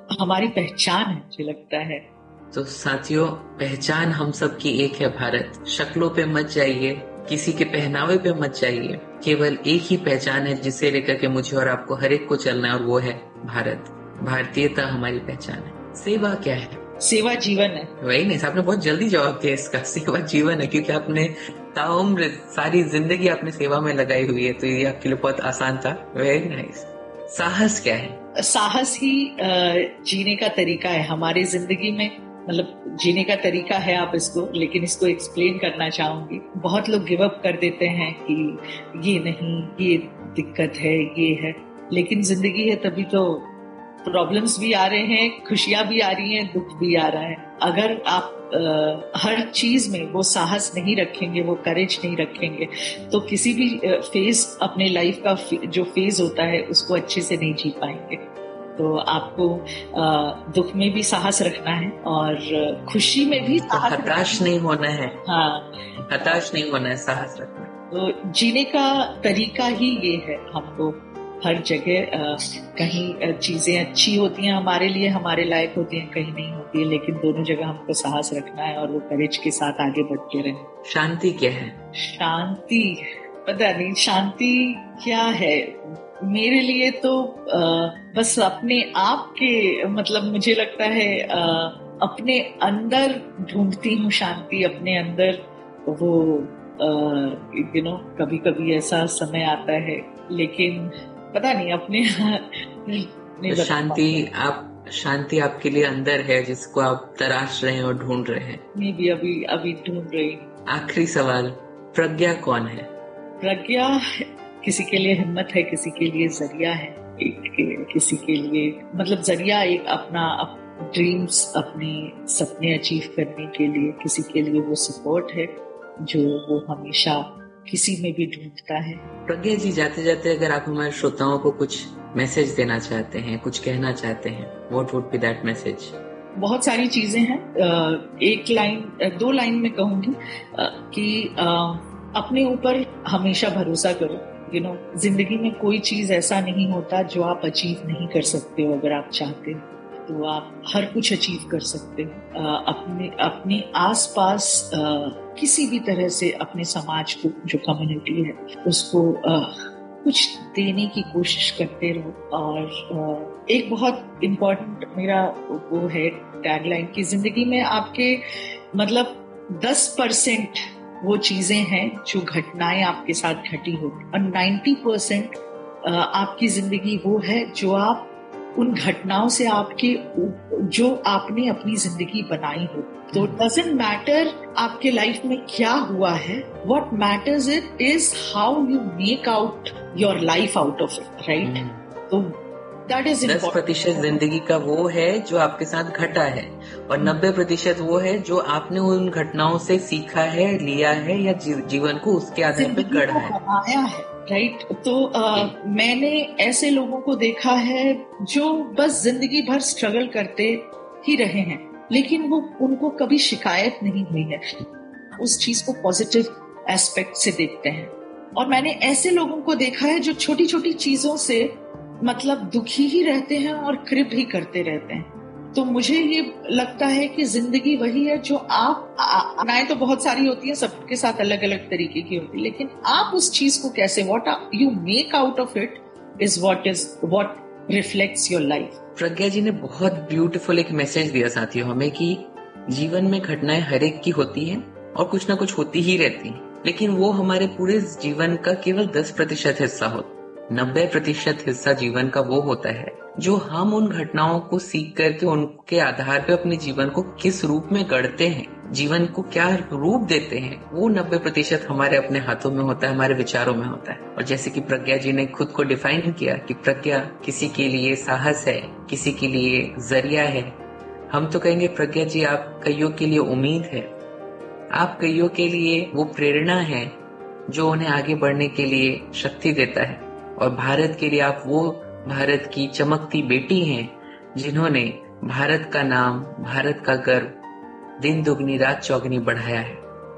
हमारी पहचान है, मुझे लगता है। तो साथियों, पहचान हम सब की एक है भारत। शक्लों पे मत जाइए, किसी के पहनावे पे मत जाइए, केवल एक ही पहचान है जिसे लेकर के मुझे और आपको हर एक को चलना है, और वो है भारत। भारतीयता हमारी पहचान है। सेवा क्या है? सेवा जीवन है। वही नहीं, आपने बहुत जल्दी जवाब दिया इसका। सेवा जीवन है, क्योंकि आपने ताउम्र सारी जिंदगी अपनी सेवा में लगाई हुई है, तो ये आपके लिए बहुत आसान था। Very nice. साहस क्या है? साहस ही जीने का तरीका है हमारी जिंदगी में, मतलब जीने का तरीका है आप इसको, लेकिन इसको एक्सप्लेन करना चाहूंगी। बहुत लोग गिव अप कर देते हैं कि ये नहीं, ये दिक्कत है, ये है, लेकिन जिंदगी है तभी तो प्रॉब्लम्स भी आ रहे हैं, खुशियां भी आ रही हैं, दुख भी आ रहा है। अगर आप आ, हर चीज में वो साहस नहीं रखेंगे, वो करेज नहीं रखेंगे, तो किसी भी फेज अपने लाइफ का जो फेज होता है उसको अच्छे से नहीं जी पाएंगे। तो आपको आ, दुख में भी साहस रखना है और खुशी में भी साहस, तो हताश नहीं होना है। हाँ, हताश नहीं होना है, साहस रखना। तो जीने का तरीका ही ये है। हमको हर जगह कहीं चीजें अच्छी होती हैं हमारे लिए, हमारे लायक होती हैं, कहीं नहीं होती है, लेकिन दोनों जगह हमको साहस रखना है और वो करेज के साथ आगे बढ़ते रहें। शांति क्या है? शांति पता नहीं शांति क्या है। मेरे लिए तो आ, बस अपने आप के, मतलब मुझे लगता है आ, अपने अंदर ढूंढती हूँ शांति, अपने अंदर। वो यू नो कभी कभी ऐसा समय आता है, लेकिन पता नहीं अपने नहीं। तो शांति आप शांति आपके लिए अंदर है, जिसको आप तराश रहे हैं और ढूंढ रहे हैं। मैं भी अभी अभी ढूंढ रही हूँ। आखिरी सवाल, प्रज्ञा कौन है? प्रज्ञा किसी के लिए हिम्मत है, किसी के लिए जरिया है, एक, किसी के लिए मतलब जरिया एक अपना अप, ड्रीम्स, अपने सपने अचीव करने के लिए, किसी के लिए वो सपोर्ट है जो वो हमेशा किसी में भी ढूंढता है। प्रज्ञा जी, जाते जाते अगर आप हमारे श्रोताओं को कुछ मैसेज देना चाहते हैं, कुछ कहना चाहते हैं, what would be that message? बहुत सारी चीजें हैं। एक लाइन, दो लाइन में कहूंगी कि अपने ऊपर हमेशा भरोसा करो। यू नो जिंदगी में कोई चीज ऐसा नहीं होता जो आप अचीव नहीं कर सकते हो। अगर आप चाहते हो तो आप हर कुछ अचीव कर सकते हो। अपने अपने आसपास किसी भी तरह से अपने समाज को, जो कम्युनिटी है, उसको आ, कुछ देने की कोशिश करते रहो। और एक बहुत इम्पोर्टेंट मेरा वो है टैगलाइन की, जिंदगी में आपके मतलब दस परसेंट वो चीजें हैं जो घटनाएं आपके साथ घटी हो, और नब्बे परसेंट आपकी जिंदगी वो है जो आप उन घटनाओं से आपके जो आपने अपनी जिंदगी बनाई हो। तो डजंट मैटर आपके लाइफ में क्या हुआ है, what matters it is how you make out your life out of it, right? तो दैट इज दस प्रतिशत जिंदगी का वो है जो आपके साथ घटा है, और नब्बे प्रतिशत वो है जो आपने उन घटनाओं से सीखा है, लिया है, या जी, जीवन को उसके आधार पर गढ़ा है, बनाया है, राइट right? तो आ, मैंने ऐसे लोगों को देखा है जो बस जिंदगी भर स्ट्रगल करते ही रहे हैं, लेकिन वो उनको कभी शिकायत नहीं हुई है, उस चीज को पॉजिटिव एस्पेक्ट से देखते हैं। और मैंने ऐसे लोगों को देखा है जो छोटी छोटी चीजों से मतलब दुखी ही रहते हैं और क्रिप ही करते रहते हैं। तो मुझे ये लगता है कि जिंदगी वही है जो आप, आनाएं तो बहुत सारी होती हैं, सबके साथ अलग अलग तरीके की होती है, लेकिन आप उस चीज को कैसे, what you make out of it is what is what reflects your life. प्रज्ञा जी ने बहुत ब्यूटीफुल एक मैसेज दिया साथियों हमें कि जीवन में घटनाएं हर एक की होती हैं और कुछ ना कुछ होती ही रहती हैं, लेकिन वो हमारे पूरे जीवन का केवल दस प्रतिशत हिस्सा होता है। नब्बे प्रतिशत हिस्सा जीवन का वो होता है जो हम उन घटनाओं को सीख करके उनके आधार पे अपने जीवन को किस रूप में गढ़ते हैं, जीवन को क्या रूप देते हैं, वो नब्बे प्रतिशत हमारे अपने हाथों में होता है, हमारे विचारों में होता है। और जैसे कि प्रज्ञा जी ने खुद को डिफाइन किया कि प्रज्ञा किसी के लिए साहस है, किसी के लिए जरिया है, हम तो कहेंगे प्रज्ञा जी आप कईयों के लिए उम्मीद है, आप कईयों के लिए वो प्रेरणा है जो उन्हें आगे बढ़ने के लिए शक्ति देता है। और भारत के लिए आप वो भारत की चमकती बेटी हैं जिन्होंने भारत का नाम, भारत का गर्व दिन दुगनी रात चौगनी बढ़ाया है।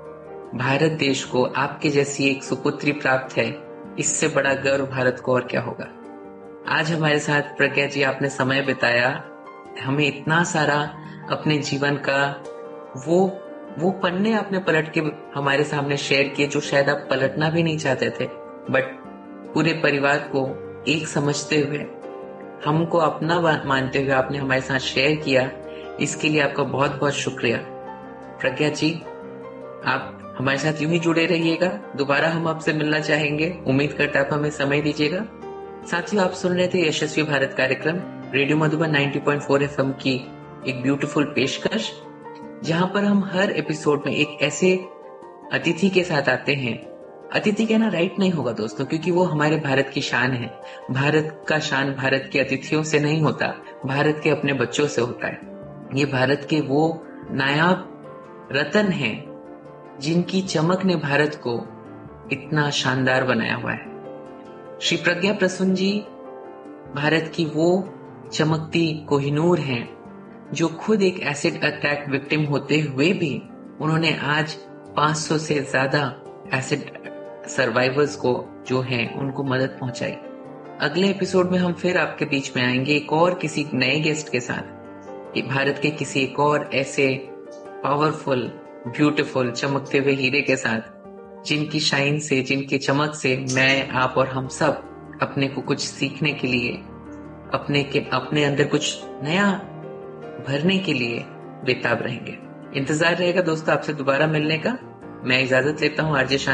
भारत देश को आपके जैसी एक सुपुत्री प्राप्त है, इससे बड़ा गर्व भारत को और क्या होगा। आज हमारे साथ प्रज्ञा जी आपने समय बिताया, हमें इतना सारा अपने जीवन का वो वो पन्ने आपने पलट के हमारे सामने शेयर किए जो शायद आप पलटना भी नहीं चाहते थे, बट पूरे परिवार को एक समझते हुए, हमको अपना मानते हुए आपने हमारे साथ शेयर किया। इसके लिए आपका बहुत बहुत शुक्रिया। प्रज्ञा जी, आप हमारे साथ यूं ही जुड़े रहिएगा। दोबारा हम आपसे मिलना चाहेंगे। उम्मीद करता आप हमें समय दीजिएगा। साथियों, आप सुन रहे थे यशस्वी भारत कार्यक्रम, रेडियो मधुबन नब्बे पॉइंट चार एफएम की एक ब्यूटीफुल पेशकश, जहां पर हम हर एपिसोड में एक ऐसे अतिथि के साथ आते हैं। अतिथि कहना राइट नहीं होगा दोस्तों, क्योंकि वो हमारे भारत की शान है। भारत का शान भारत के अतिथियों से नहीं होता, भारत के अपने बच्चों से होता है। ये भारत के वो नायाब रतन हैं जिनकी चमक ने भारत को इतना शानदार बनाया हुआ है। श्री प्रज्ञा प्रसून जी भारत की वो चमकती कोहिनूर हैं जो खुद एक एसिड अटैक विक्टिम होते हुए भी उन्होंने आज पाँच सौ से ज्यादा एसिड सर्वाइवर्स को जो हैं उनको मदद पहुंचाई। अगले एपिसोड में हम फिर आपके बीच में आएंगे एक और किसी नए गेस्ट के साथ, भारत के किसी एक और ऐसे पावरफुल, ब्यूटीफुल, चमकते हुए हीरे के साथ, जिनकी शाइन से, जिनकी चमक से मैं, आप और हम सब अपने को कुछ सीखने के लिए, अपने के अपने अंदर कुछ नया भरने के लिए बेताब रहेंगे। इंतजार रहेगा दोस्तों आपसे दोबारा मिलने का। मैं इजाजत लेता हूँ आरजे शान